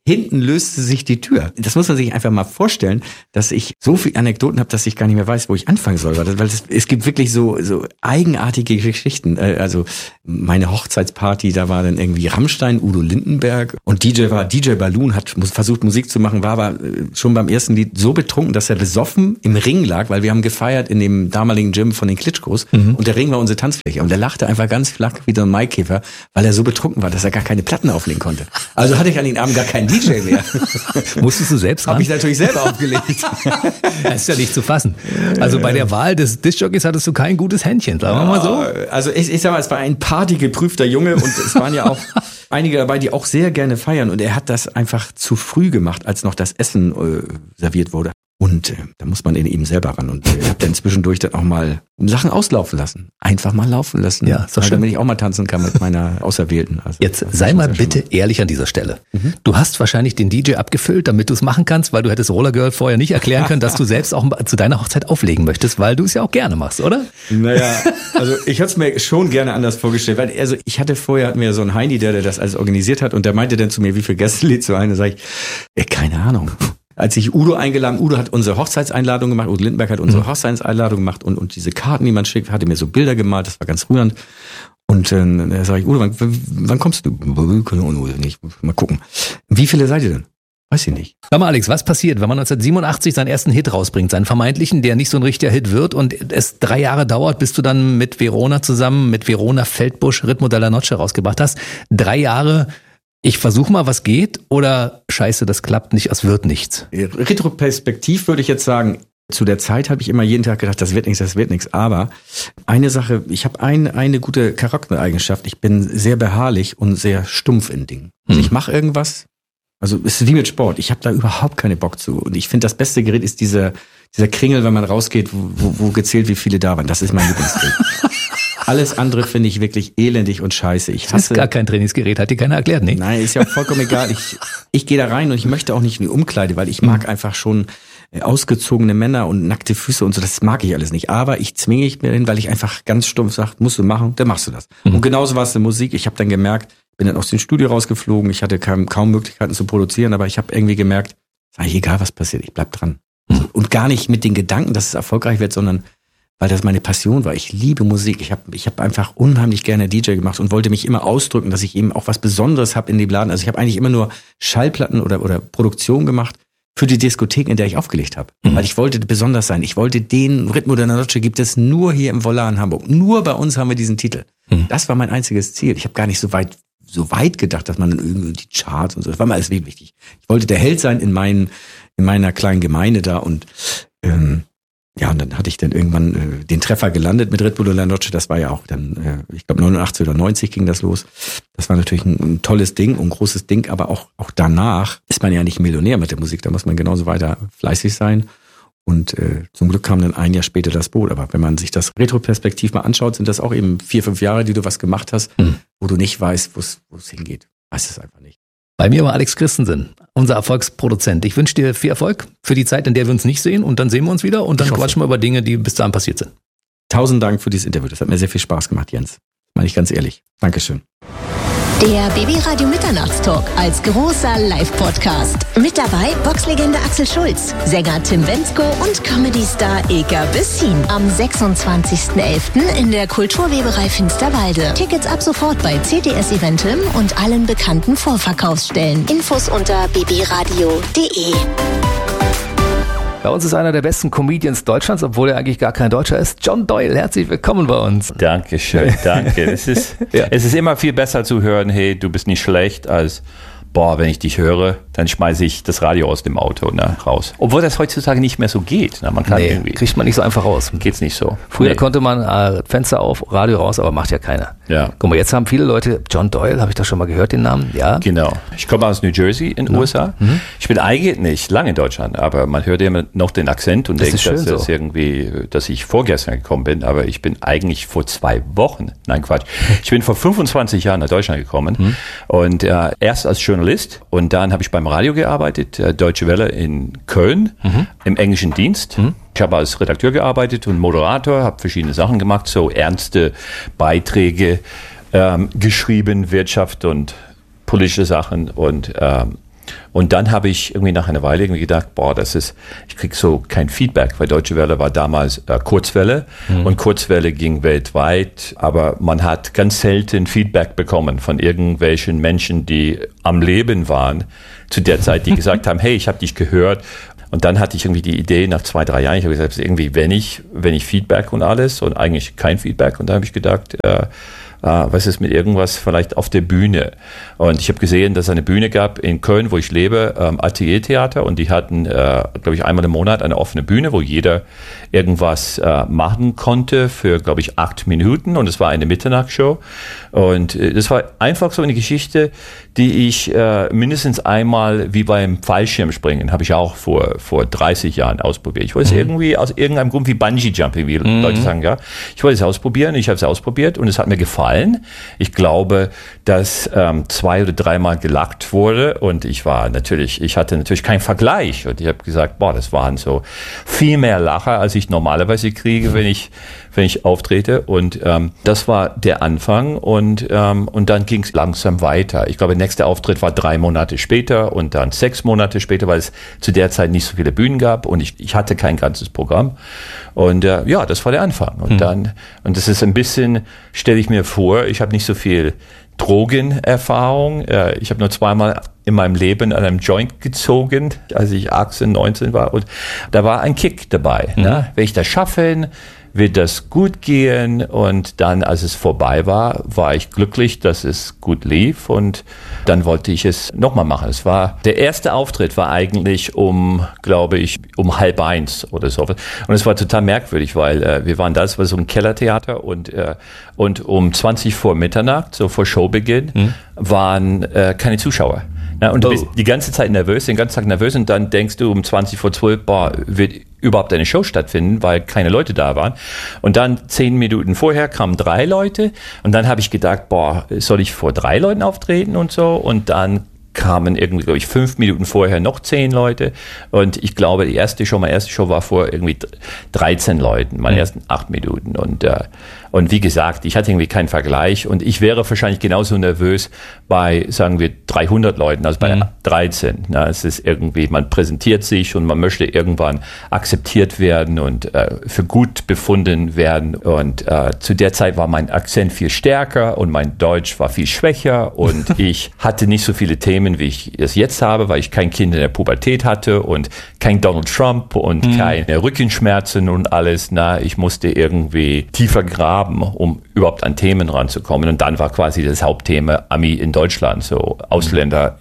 hinten löste sich die Tür. Das muss man sich einfach mal vorstellen, dass ich so viele Anekdoten habe, dass ich gar nicht mehr weiß, wo ich anfangen soll. Weil es gibt wirklich so eigenartige Geschichten. Also meine Hochzeitsparty, da war dann irgendwie Rammstein, Udo Lindenberg und DJ Balloon, hat versucht Musik zu machen, war aber schon beim ersten Lied so betrunken, dass er besoffen im Ring lag, weil wir haben gefeiert in dem damaligen Gym von den Klitschkos und der Ring war unsere Tanzfläche und er lachte einfach ganz flach wie so ein Maikäfer, weil er so betrunken war, dass er gar keine Platten auflegen konnte. Also hatte ich an den Abend gar keinen DJ mehr. Musstest du selbst ran? Habe ich natürlich selber aufgelegt. Das ist ja nicht zu fassen. Also bei der Wahl des Diskjockeys hattest du kein gutes Händchen, sagen wir mal so. Also ich sag mal, es war ein partygeprüfter Junge und es waren ja auch einige dabei, die auch sehr gerne feiern und er hat das einfach zu früh gemacht, als noch das Essen serviert wurde. Und da muss man in ihm selber ran. Und ich habe dann zwischendurch dann auch mal Sachen auslaufen lassen. Einfach mal laufen lassen. Ja, ist doch schön. Damit ich auch mal tanzen kann mit meiner Auserwählten. Also, jetzt sei mal bitte ehrlich an dieser Stelle. Du hast wahrscheinlich den DJ abgefüllt, damit du es machen kannst, weil du hättest Roller Girl vorher nicht erklären können, dass du selbst auch zu deiner Hochzeit auflegen möchtest, weil du es ja auch gerne machst, oder? Naja, also ich hatte es mir schon gerne anders vorgestellt. Weil also hatten wir so einen Heini, der das alles organisiert hat und der meinte dann zu mir, wie viel Gäste lädst du ein? Da sage ich, keine Ahnung. Als ich Udo eingeladen, Udo hat unsere Hochzeitseinladung gemacht, Udo Lindenberg hat unsere Hochzeitseinladung gemacht und diese Karten, die man schickt, hatte mir so Bilder gemalt, das war ganz rührend. Und dann sage ich, Udo, wann kommst du? Nicht, mal gucken. Wie viele seid ihr denn? Weiß ich nicht. Sag mal, Alex, was passiert, wenn man 1987 seinen ersten Hit rausbringt, seinen vermeintlichen, der nicht so ein richtiger Hit wird und es 3 Jahre dauert, bis du dann mit Verona zusammen, mit Verona Feldbusch Ritmo della Noche rausgebracht hast? 3 Jahre, ich versuche mal, was geht, oder scheiße, das klappt nicht, es wird nichts? Retroperspektiv würde ich jetzt sagen, zu der Zeit habe ich immer jeden Tag gedacht, das wird nichts. Aber eine Sache, ich habe eine gute Charaktereigenschaft, ich bin sehr beharrlich und sehr stumpf in Dingen. Also ich mache irgendwas, also es ist wie mit Sport, ich habe da überhaupt keine Bock zu. Und ich finde, das beste Gerät ist dieser Kringel, wenn man rausgeht, wo gezählt, wie viele da waren. Das ist mein Lieblingsgerät. Alles andere finde ich wirklich elendig und scheiße. Ich hasse. Das ist gar kein Trainingsgerät, hat dir keiner erklärt, nicht? Nein, ist ja auch vollkommen egal. Ich gehe da rein und ich möchte auch nicht in die Umkleide, weil ich mag einfach schon ausgezogene Männer und nackte Füße und so. Das mag ich alles nicht. Aber ich zwinge mich mir hin, weil ich einfach ganz stumpf sage, musst du machen, dann machst du das. Und genauso war es in Musik. Ich habe dann gemerkt, bin dann aus dem Studio rausgeflogen. Ich hatte kaum Möglichkeiten zu produzieren, aber ich habe irgendwie gemerkt, ist eigentlich egal, was passiert, ich bleib dran. Und gar nicht mit den Gedanken, dass es erfolgreich wird, sondern weil das meine Passion war. Ich liebe Musik. Ich hab einfach unheimlich gerne DJ gemacht und wollte mich immer ausdrücken, dass ich eben auch was Besonderes habe in dem Laden. Also ich habe eigentlich immer nur Schallplatten oder Produktion gemacht für die Diskothek, in der ich aufgelegt habe. Weil ich wollte besonders sein. Ich wollte den Ritmo della Noche gibt es nur hier im Volar in Hamburg. Nur bei uns haben wir diesen Titel. Das war mein einziges Ziel. Ich habe gar nicht so weit gedacht, dass man irgendwie die Charts und so. Das war mir alles wichtig. Ich wollte der Held sein in meiner kleinen Gemeinde da und ja, und dann hatte ich dann irgendwann den Treffer gelandet mit Ritmo della Noche. Das war ja auch dann, ich glaube 89 oder 90 ging das los. Das war natürlich ein tolles Ding und ein großes Ding, aber auch danach ist man ja nicht Millionär mit der Musik. Da muss man genauso weiter fleißig sein. Und zum Glück kam dann ein Jahr später das Boot. Aber wenn man sich das retroperspektiv mal anschaut, sind das auch eben 4-5 Jahre, die du was gemacht hast, wo du nicht weißt, wo es hingeht. Weißt es einfach nicht. Bei mir war Alex Christensen, unser Erfolgsproduzent. Ich wünsche dir viel Erfolg für die Zeit, in der wir uns nicht sehen. Und dann sehen wir uns wieder und dann quatschen wir über Dinge, die bis dahin passiert sind. 1000 Dank für dieses Interview. Das hat mir sehr viel Spaß gemacht, Jens. Meine ich ganz ehrlich. Dankeschön. Der BB-Radio Mitternachtstalk als großer Live-Podcast. Mit dabei Boxlegende Axel Schulz, Sänger Tim Bendzko und Comedy-Star Ilka Bessin. Am 26.11. in der Kulturweberei Finsterwalde. Tickets ab sofort bei CTS Eventim und allen bekannten Vorverkaufsstellen. Infos unter bbradio.de. Bei uns ist einer der besten Comedians Deutschlands, obwohl er eigentlich gar kein Deutscher ist. John Doyle, herzlich willkommen bei uns. Dankeschön, danke. Es ist immer viel besser zu hören, hey, du bist nicht schlecht, als, boah, wenn ich dich höre, dann schmeiße ich das Radio aus dem Auto raus. Obwohl das heutzutage nicht mehr so geht. Man kann irgendwie, kriegt man nicht so einfach raus. Geht's nicht so. Früher konnte man Fenster auf, Radio raus, aber macht ja keiner. Ja. Guck mal, jetzt haben viele Leute, John Doyle, habe ich doch schon mal gehört, den Namen? Ja. Genau. Ich komme aus New Jersey in den USA. Ich bin eigentlich nicht lange in Deutschland, aber man hört immer noch den Akzent und denkt, dass ich vorgestern gekommen bin, aber ich bin eigentlich vor 2 Wochen. Nein, Quatsch. Ich bin vor 25 Jahren nach Deutschland gekommen und erst als Journalist und dann habe ich beim Radio gearbeitet, Deutsche Welle in Köln, im englischen Dienst. Ich habe als Redakteur gearbeitet und Moderator, habe verschiedene Sachen gemacht, so ernste Beiträge geschrieben, Wirtschaft und politische Sachen und Und dann habe ich irgendwie nach einer Weile irgendwie gedacht, ich krieg so kein Feedback, weil Deutsche Welle war damals Kurzwelle und Kurzwelle ging weltweit, aber man hat ganz selten Feedback bekommen von irgendwelchen Menschen, die am Leben waren zu der Zeit, die gesagt haben, hey, ich habe dich gehört. Und dann hatte ich irgendwie die Idee nach 2-3 Jahren, ich habe gesagt, irgendwie, wenn ich Feedback und alles und eigentlich kein Feedback. Und da habe ich gedacht, was ist mit irgendwas vielleicht auf der Bühne? Und ich habe gesehen, dass es eine Bühne gab in Köln, wo ich lebe, Ateliertheater, und die hatten, glaube ich, einmal im Monat eine offene Bühne, wo jeder irgendwas machen konnte für, glaube ich, 8 Minuten, und es war eine Mitternachtsshow. Und das war einfach so eine Geschichte, die ich mindestens einmal wie beim Fallschirmspringen, habe ich auch vor 30 Jahren ausprobiert. Ich wollte es irgendwie aus irgendeinem Grund wie Bungee-Jumping, wie Leute sagen, ja. Ich wollte es ausprobieren, ich habe es ausprobiert und es hat mir gefallen. Ich glaube, dass 2 oder 3 Mal gelacht wurde, und ich hatte natürlich keinen Vergleich, und ich habe gesagt, das waren so viel mehr Lacher, als ich normalerweise kriege, wenn ich auftrete, und das war der Anfang, und dann ging es langsam weiter. Ich glaube, der nächste Auftritt war 3 Monate später und dann 6 Monate später, weil es zu der Zeit nicht so viele Bühnen gab und ich hatte kein ganzes Programm, und das war der Anfang, und das ist ein bisschen, stelle ich mir vor, ich habe nicht so viel Drogenerfahrung. Ich habe nur 2-mal in meinem Leben an einem Joint gezogen, als ich 18, 19 war, und da war ein Kick dabei. Ne? Will ich das schaffen? Wird das gut gehen? Und dann, als es vorbei war, war ich glücklich, dass es gut lief, und dann wollte ich es nochmal machen. Der erste Auftritt war eigentlich glaube ich, um 12:30 oder so. Und es war total merkwürdig, weil es war so ein Kellertheater, und um 20 vor Mitternacht, so vor Showbeginn, waren keine Zuschauer. Ja, und du bist die ganze Zeit nervös, den ganzen Tag nervös, und dann denkst du um 20 vor 12, wird überhaupt eine Show stattfinden, weil keine Leute da waren. Und dann 10 Minuten vorher kamen 3 Leute, und dann habe ich gedacht, soll ich vor 3 Leuten auftreten und so, und dann kamen irgendwie, glaube ich, 5 Minuten vorher noch 10 Leute, und ich glaube, meine erste Show war vor irgendwie 13 Leuten, meine ersten 8 Minuten, und wie gesagt, ich hatte irgendwie keinen Vergleich, und ich wäre wahrscheinlich genauso nervös bei, sagen wir, 300 Leuten als bei 13. Na, es ist irgendwie, man präsentiert sich und man möchte irgendwann akzeptiert werden und für gut befunden werden, und zu der Zeit war mein Akzent viel stärker und mein Deutsch war viel schwächer, und ich hatte nicht so viele Themen, wie ich es jetzt habe, weil ich kein Kind in der Pubertät hatte und kein Donald Trump und keine Rückenschmerzen und alles. Ich musste irgendwie tiefer graben, um überhaupt an Themen ranzukommen. Und dann war quasi das Hauptthema Ami in Deutschland, so Ausländer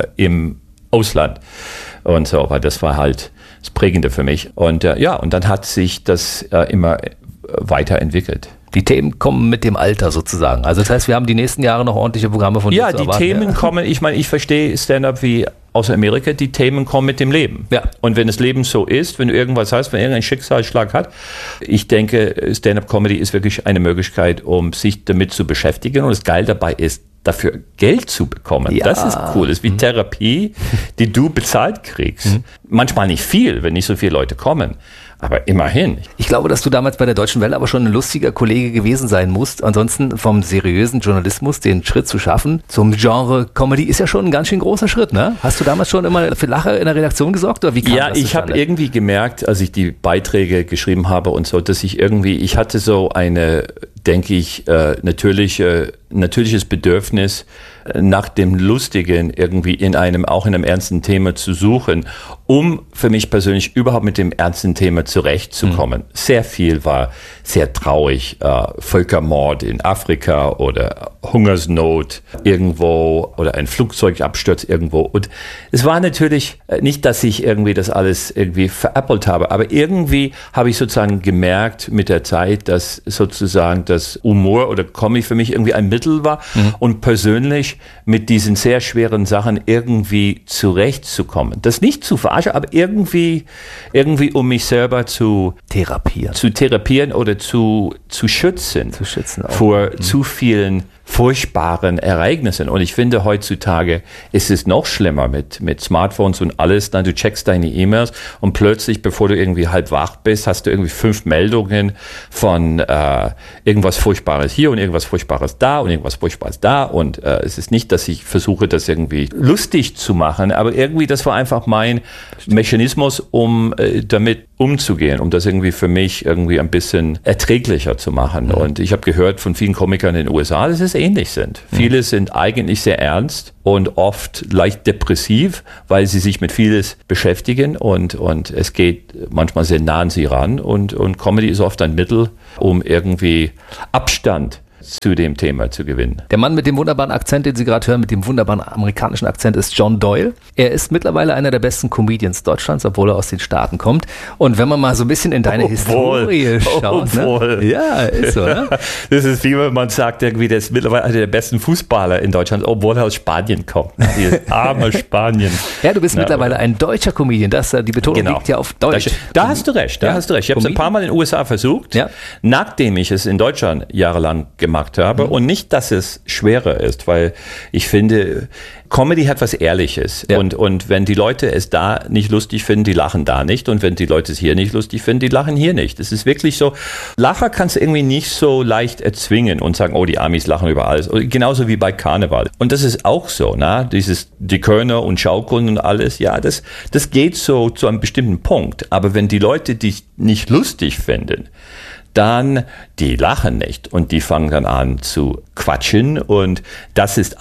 im Ausland und so, weil das war halt das Prägende für mich. Und und dann hat sich das immer weiterentwickelt. Die Themen kommen mit dem Alter sozusagen. Also das heißt, wir haben die nächsten Jahre noch ordentliche Programme von dir zu erwarten. Ja, die Themen kommen, ich verstehe Stand-up wie aus Amerika, die Themen kommen mit dem Leben. Ja. Und wenn das Leben so ist, wenn du irgendwas hast, wenn irgendein Schicksalsschlag hat, ich denke, Stand-up-Comedy ist wirklich eine Möglichkeit, um sich damit zu beschäftigen. Und das Geil dabei ist, dafür Geld zu bekommen. Ja. Das ist cool. Das ist wie Therapie, die du bezahlt kriegst. Manchmal nicht viel, wenn nicht so viele Leute kommen. Aber immerhin. Ich glaube, dass du damals bei der Deutschen Welle aber schon ein lustiger Kollege gewesen sein musst. Ansonsten vom seriösen Journalismus den Schritt zu schaffen zum Genre Comedy ist ja schon ein ganz schön großer Schritt, ne? Hast du damals schon immer für Lacher in der Redaktion gesorgt, oder wie kam das zustande? Ich habe irgendwie gemerkt, als ich die Beiträge geschrieben habe und so, dass ich hatte so eine, denke ich, natürliches Bedürfnis nach dem Lustigen irgendwie in einem ernsten Thema zu suchen, um für mich persönlich überhaupt mit dem ernsten Thema zurechtzukommen. Sehr viel war sehr traurig, Völkermord in Afrika oder Hungersnot irgendwo oder ein Flugzeugabsturz irgendwo. Und es war natürlich nicht, dass ich irgendwie das alles irgendwie veräppelt habe, aber irgendwie habe ich sozusagen gemerkt mit der Zeit, dass sozusagen das Humor oder Comedy für mich irgendwie ein Mittel war, und persönlich mit diesen sehr schweren Sachen irgendwie zurechtzukommen. Das nicht zu verarschen, aber irgendwie um mich selber zu therapieren oder zu schützen auch. Vor zu vielen furchtbaren Ereignissen. Und ich finde, heutzutage ist es noch schlimmer mit Smartphones und alles. Dann du checkst deine E-Mails und plötzlich, bevor du irgendwie halb wach bist, hast du irgendwie 5 Meldungen von irgendwas Furchtbares hier und irgendwas Furchtbares da und irgendwas Furchtbares da. Und es ist nicht, dass ich versuche, das irgendwie lustig zu machen, aber irgendwie, das war einfach mein Mechanismus, um damit umzugehen, um das irgendwie für mich irgendwie ein bisschen erträglicher zu machen. Und ich habe gehört von vielen Komikern in den USA, dass es ähnlich sind. Viele sind eigentlich sehr ernst und oft leicht depressiv, weil sie sich mit vieles beschäftigen und es geht manchmal sehr nah an sie ran und Comedy ist oft ein Mittel, um irgendwie Abstand zu dem Thema zu gewinnen. Der Mann mit dem wunderbaren Akzent, den Sie gerade hören, mit dem wunderbaren amerikanischen Akzent, ist John Doyle. Er ist mittlerweile einer der besten Comedians Deutschlands, obwohl er aus den Staaten kommt. Und wenn man mal so ein bisschen in deine Historie schaut, ne? Ja, ist so, ne? Das ist wie wenn man sagt, irgendwie, der ist mittlerweile einer der besten Fußballer in Deutschland, obwohl er aus Spanien kommt. Dieses arme Spanien. Ja, du bist mittlerweile ein deutscher Comedian. Die Betonung liegt ja auf Deutsch. Da hast du recht, hast du recht. Ich habe es ein paar Mal in den USA versucht, nachdem ich es in Deutschland jahrelang gemacht habe. Und nicht, dass es schwerer ist, weil ich finde, Comedy hat was Ehrliches. Ja. Und wenn die Leute es da nicht lustig finden, die lachen da nicht. Und wenn die Leute es hier nicht lustig finden, die lachen hier nicht. Es ist wirklich so, Lacher kannst du irgendwie nicht so leicht erzwingen und sagen, oh, die Amis lachen über alles. Genauso wie bei Karneval. Und das ist auch so, ne? Die Körner und Schaukeln und alles, ja, das geht so zu einem bestimmten Punkt. Aber wenn die Leute dich nicht lustig finden, dann, die lachen nicht und die fangen dann an zu quatschen und das sind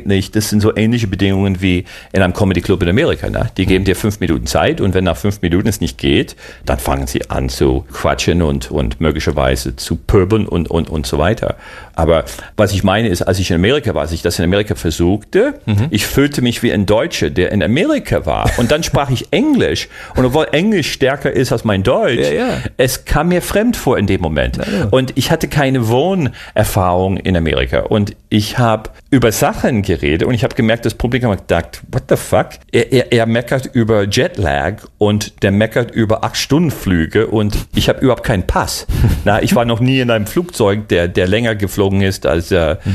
so ähnliche Bedingungen wie in einem Comedy Club in Amerika. Ne? Die geben dir 5 Minuten Zeit und wenn nach 5 Minuten es nicht geht, dann fangen sie an zu quatschen und möglicherweise zu pöbeln und so weiter. Aber was ich meine ist, als ich in Amerika war, als ich das in Amerika versuchte, ich fühlte mich wie ein Deutscher, der in Amerika war und dann sprach ich Englisch und obwohl Englisch stärker ist als mein Deutsch, es kam mir fremd vor in dem Moment. Und ich hatte keine Wohnerfahrung in Amerika. Und ich habe über Sachen geredet und ich habe gemerkt, das Publikum hat gedacht, what the fuck? Er meckert über Jetlag und der meckert über 8-Stunden-Flüge und ich habe überhaupt keinen Pass. Ich war noch nie in einem Flugzeug, der länger geflogen ist als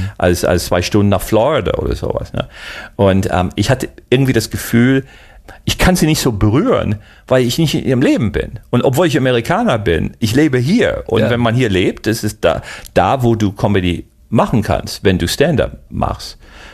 2 Stunden nach Florida oder sowas. Ne? Und ich hatte irgendwie das Gefühl, ich kann sie nicht so berühren, weil ich nicht in ihrem Leben bin. Und obwohl ich Amerikaner bin, ich lebe hier. Und wenn man hier lebt, das ist da, wo du Comedy machen kannst, wenn du Stand-up machst.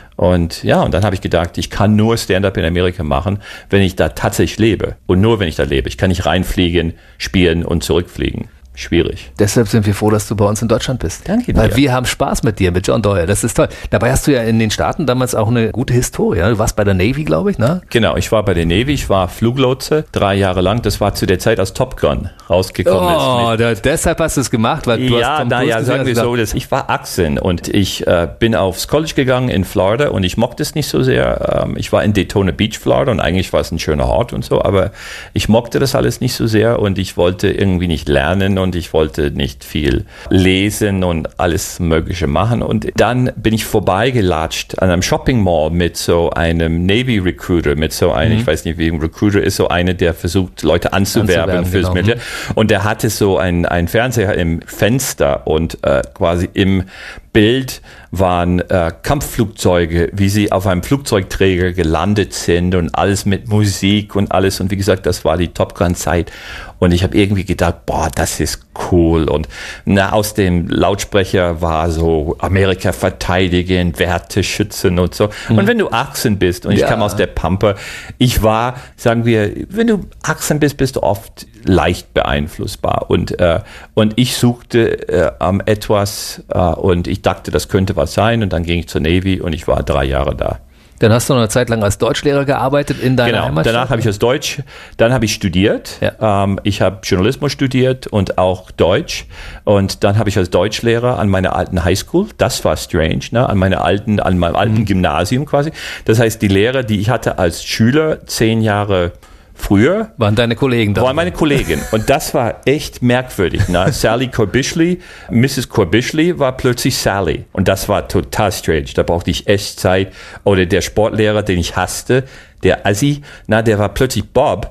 Und und dann habe ich gedacht, ich kann nur Stand-up in Amerika machen, wenn ich da tatsächlich lebe. Und nur, wenn ich da lebe. Ich kann nicht reinfliegen, spielen und zurückfliegen. Schwierig. Deshalb sind wir froh, dass du bei uns in Deutschland bist. Danke dir. Weil wir haben Spaß mit dir, mit John Doyle. Das ist toll. Dabei hast du ja in den Staaten damals auch eine gute Historie. Du warst bei der Navy, glaube ich, ne? Genau, ich war bei der Navy. Ich war Fluglotse 3 Jahre lang. Das war zu der Zeit, als Top Gun rausgekommen ist. Deshalb hast du es gemacht, weil du hast Tom Cruise gesehen, sagen wir so, ich war 18 und ich bin aufs College gegangen in Florida und ich mochte es nicht so sehr. Ich war in Daytona Beach, Florida und eigentlich war es ein schöner Ort und so, aber ich mochte das alles nicht so sehr und ich wollte irgendwie nicht lernen und ich wollte nicht viel lesen und alles Mögliche machen. Und dann bin ich vorbeigelatscht an einem Shopping Mall mit so einem Navy Recruiter, mit so einem, ich weiß nicht, wie ein Recruiter ist, so einer, der versucht, Leute anzuwerben fürs Militär. Und der hatte so einen Fernseher im Fenster und quasi im Bild waren Kampfflugzeuge, wie sie auf einem Flugzeugträger gelandet sind und alles mit Musik und alles. Und wie gesagt, das war die Top Gun-Zeit. Und ich habe irgendwie gedacht, boah, das ist cool. Und aus dem Lautsprecher war so Amerika verteidigen, Werte schützen und so. Und wenn du 18 bist und ich kam aus der Pampa, ich war, sagen wir, wenn du 18 bist, bist du oft leicht beeinflussbar. Und ich suchte etwas und ich dachte, das könnte was sein. Und dann ging ich zur Navy und ich war 3 Jahre da. Dann hast du noch eine Zeit lang als Deutschlehrer gearbeitet in deiner Heimatstadt? Danach habe ich dann habe ich studiert. Ja. Ich habe Journalismus studiert und auch Deutsch. Und dann habe ich als Deutschlehrer an meiner alten Highschool, das war strange, ne, an meinem alten Gymnasium quasi. Das heißt, die Lehrer, die ich hatte als Schüler 10 Jahre früher waren deine Kollegen da. Waren meine Kollegen. Und das war echt merkwürdig. Ne? Sally Corbischli, Mrs. Corbischli war plötzlich Sally. Und das war total strange. Da brauchte ich echt Zeit. Oder der Sportlehrer, den ich hasste, der Assi, der war plötzlich Bob.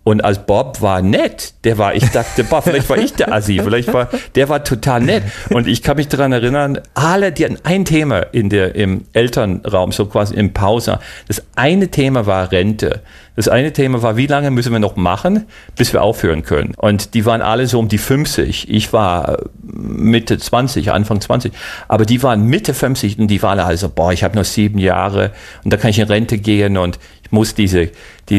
Und als Bob war nett, ich dachte, boah, vielleicht war ich der Assi, der war total nett. Und ich kann mich daran erinnern, alle, die hatten ein Thema im Elternraum, so quasi im Pause. Das eine Thema war Rente. Das eine Thema war, wie lange müssen wir noch machen, bis wir aufhören können. Und die waren alle so um die 50. Ich war Mitte 20, Anfang 20. Aber die waren Mitte 50 und die waren alle so, boah, ich habe noch 7 Jahre und da kann ich in Rente gehen und ich muss diese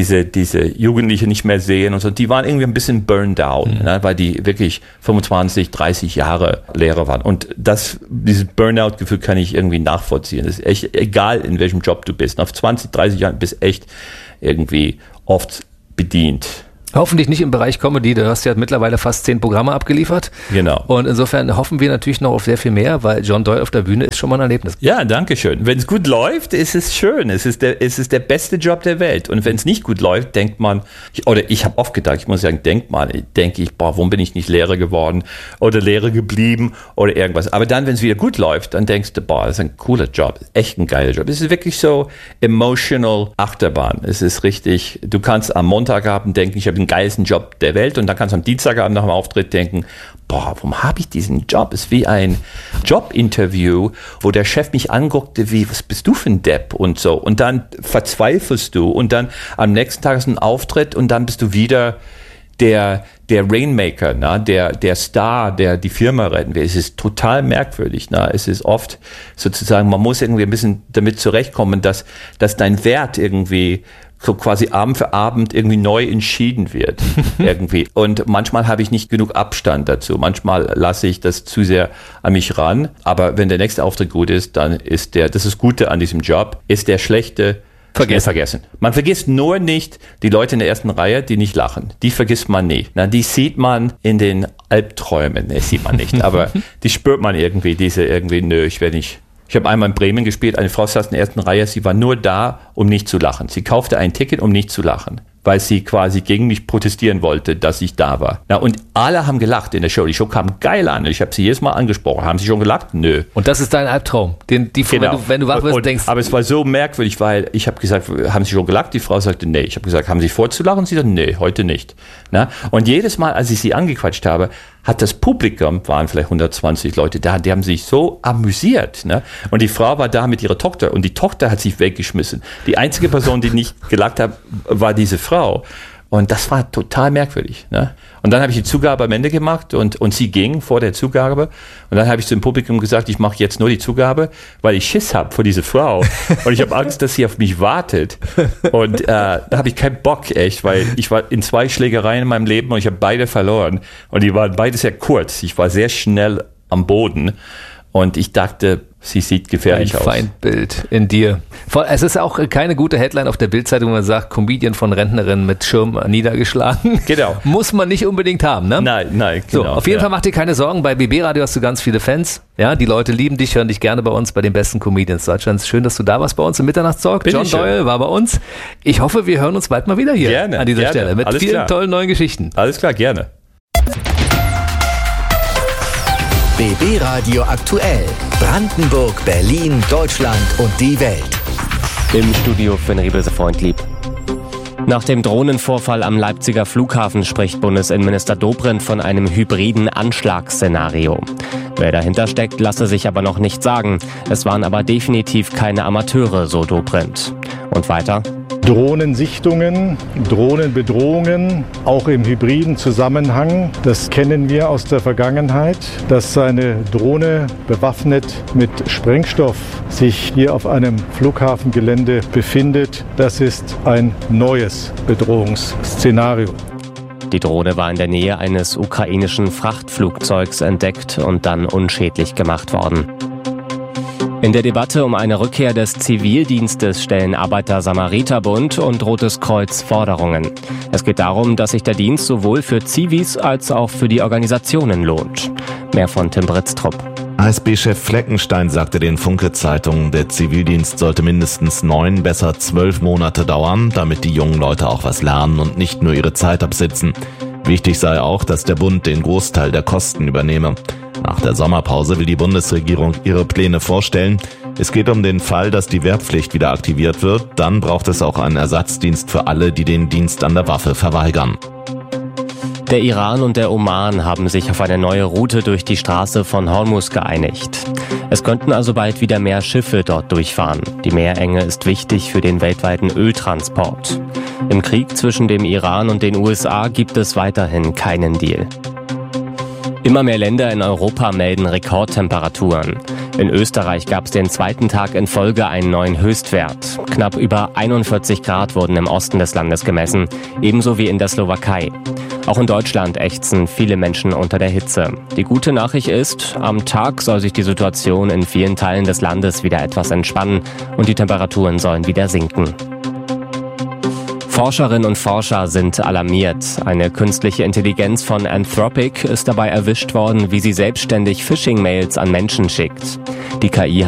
Jugendliche nicht mehr sehen und so. Die waren irgendwie ein bisschen burned down, ne, weil die wirklich 25, 30 Jahre Lehrer waren. Und dieses Burnout-Gefühl kann ich irgendwie nachvollziehen. Das ist echt egal, in welchem Job du bist. Nach 20, 30 Jahren bist echt irgendwie oft bedient. Hoffentlich nicht im Bereich Comedy, du hast ja mittlerweile fast 10 Programme abgeliefert. Genau. Und insofern hoffen wir natürlich noch auf sehr viel mehr, weil John Doyle auf der Bühne ist schon mal ein Erlebnis. Ja, danke schön. Wenn es gut läuft, ist es schön. Es ist der beste Job der Welt. Und wenn es nicht gut läuft, denkt man, ich habe oft gedacht, ich muss sagen, denke ich, warum bin ich nicht Lehrer geworden oder Lehrer geblieben oder irgendwas. Aber dann, wenn es wieder gut läuft, dann denkst du, das ist ein cooler Job, echt ein geiler Job. Es ist wirklich so emotional Achterbahn. Es ist richtig, du kannst am Montagabend denken, ich habe den geilsten Job der Welt und dann kannst du am Dienstagabend nach dem Auftritt denken, warum habe ich diesen Job? Es ist wie ein Jobinterview, wo der Chef mich anguckte, was bist du für ein Depp und so. Und dann verzweifelst du und dann am nächsten Tag ist ein Auftritt und dann bist du wieder der Rainmaker, ne? der Star, der die Firma retten will. Es ist total merkwürdig. Ne? Es ist oft sozusagen, man muss irgendwie ein bisschen damit zurechtkommen, dass dein Wert irgendwie so quasi Abend für Abend irgendwie neu entschieden wird. irgendwie. Und manchmal habe ich nicht genug Abstand dazu. Manchmal lasse ich das zu sehr an mich ran. Aber wenn der nächste Auftritt gut ist, dann ist das ist Gute an diesem Job, ist der schlechte vergessen. Man vergisst nur nicht die Leute in der ersten Reihe, die nicht lachen. Die vergisst man nie. Na, die sieht man in den Albträumen. Ne, sieht man nicht. Aber die spürt man irgendwie, Ich habe einmal in Bremen gespielt, eine Frau saß in der ersten Reihe, sie war nur da, um nicht zu lachen. Sie kaufte ein Ticket, um nicht zu lachen, weil sie quasi gegen mich protestieren wollte, dass ich da war. Na, und alle haben gelacht in der Show. Die Show kam geil an. Ich habe sie jedes Mal angesprochen. Haben sie schon gelacht? Nö. Und das ist dein Albtraum. Genau. Wenn du wach wirst, denkst aber es war so merkwürdig, weil ich habe gesagt, haben Sie schon gelacht? Die Frau sagte, nee. Ich habe gesagt, haben Sie vor zu lachen? Sie sagte, nee, heute nicht. Na? Und jedes Mal, als ich sie angequatscht habe, hat das Publikum, waren vielleicht 120 Leute da, die haben sich so amüsiert. Ne? Und die Frau war da mit ihrer Tochter und die Tochter hat sich weggeschmissen. Die einzige Person, die nicht gelacht hat, war diese Frau. Und das war total merkwürdig. Ne? Und dann habe ich die Zugabe am Ende gemacht und sie ging vor der Zugabe. Und dann habe ich zum Publikum gesagt, ich mache jetzt nur die Zugabe, weil ich Schiss habe vor dieser Frau. Und ich habe Angst, dass sie auf mich wartet. Und da habe ich keinen Bock, echt, weil ich war in 2 Schlägereien in meinem Leben und ich habe beide verloren. Und die waren beide sehr kurz. Ich war sehr schnell am Boden. Und ich dachte, sie sieht gefährlich aus. Ein Feindbild in dir. Es ist auch keine gute Headline auf der Bildzeitung, wo man sagt, Comedian von Rentnerin mit Schirm niedergeschlagen. Genau. Muss man nicht unbedingt haben, ne? Nein, genau. So, auf jeden Fall mach dir keine Sorgen. Bei BB Radio hast du ganz viele Fans. Ja, die Leute lieben dich, hören dich gerne bei uns, bei den besten Comedians Deutschlands. Schön, dass du da warst bei uns im Mitternachtstalk. John Doyle war bei uns. Ich hoffe, wir hören uns bald mal wieder hier an dieser Stelle mit vielen tollen neuen Geschichten. Alles klar, gerne. BB Radio aktuell. Brandenburg, Berlin, Deutschland und die Welt. Im Studio Finn Riebelse-Freundlieb. Nach dem Drohnenvorfall am Leipziger Flughafen spricht Bundesinnenminister Dobrindt von einem hybriden Anschlagsszenario. Wer dahinter steckt, lasse sich aber noch nicht sagen. Es waren aber definitiv keine Amateure, so Dobrindt. Und weiter: Drohnensichtungen, Drohnenbedrohungen, auch im hybriden Zusammenhang. Das kennen wir aus der Vergangenheit, dass eine Drohne bewaffnet mit Sprengstoff sich hier auf einem Flughafengelände befindet. Das ist ein neues Bedrohungsszenario. Die Drohne war in der Nähe eines ukrainischen Frachtflugzeugs entdeckt und dann unschädlich gemacht worden. In der Debatte um eine Rückkehr des Zivildienstes stellen Arbeiter-Samariter-Bund und Rotes Kreuz Forderungen. Es geht darum, dass sich der Dienst sowohl für Zivis als auch für die Organisationen lohnt. Mehr von Tim Britztrup. ASB-Chef Fleckenstein sagte den Funke-Zeitungen, der Zivildienst sollte mindestens 9, besser 12 Monate dauern, damit die jungen Leute auch was lernen und nicht nur ihre Zeit absitzen. Wichtig sei auch, dass der Bund den Großteil der Kosten übernehme. Nach der Sommerpause will die Bundesregierung ihre Pläne vorstellen. Es geht um den Fall, dass die Wehrpflicht wieder aktiviert wird. Dann braucht es auch einen Ersatzdienst für alle, die den Dienst an der Waffe verweigern. Der Iran und der Oman haben sich auf eine neue Route durch die Straße von Hormuz geeinigt. Es könnten also bald wieder mehr Schiffe dort durchfahren. Die Meerenge ist wichtig für den weltweiten Öltransport. Im Krieg zwischen dem Iran und den USA gibt es weiterhin keinen Deal. Immer mehr Länder in Europa melden Rekordtemperaturen. In Österreich gab es den zweiten Tag in Folge einen neuen Höchstwert. Knapp über 41 Grad wurden im Osten des Landes gemessen, ebenso wie in der Slowakei. Auch in Deutschland ächzen viele Menschen unter der Hitze. Die gute Nachricht ist, am Tag soll sich die Situation in vielen Teilen des Landes wieder etwas entspannen und die Temperaturen sollen wieder sinken. Forscherinnen und Forscher sind alarmiert. Eine künstliche Intelligenz von Anthropic ist dabei erwischt worden, wie sie selbstständig Phishing-Mails an Menschen schickt. Die KI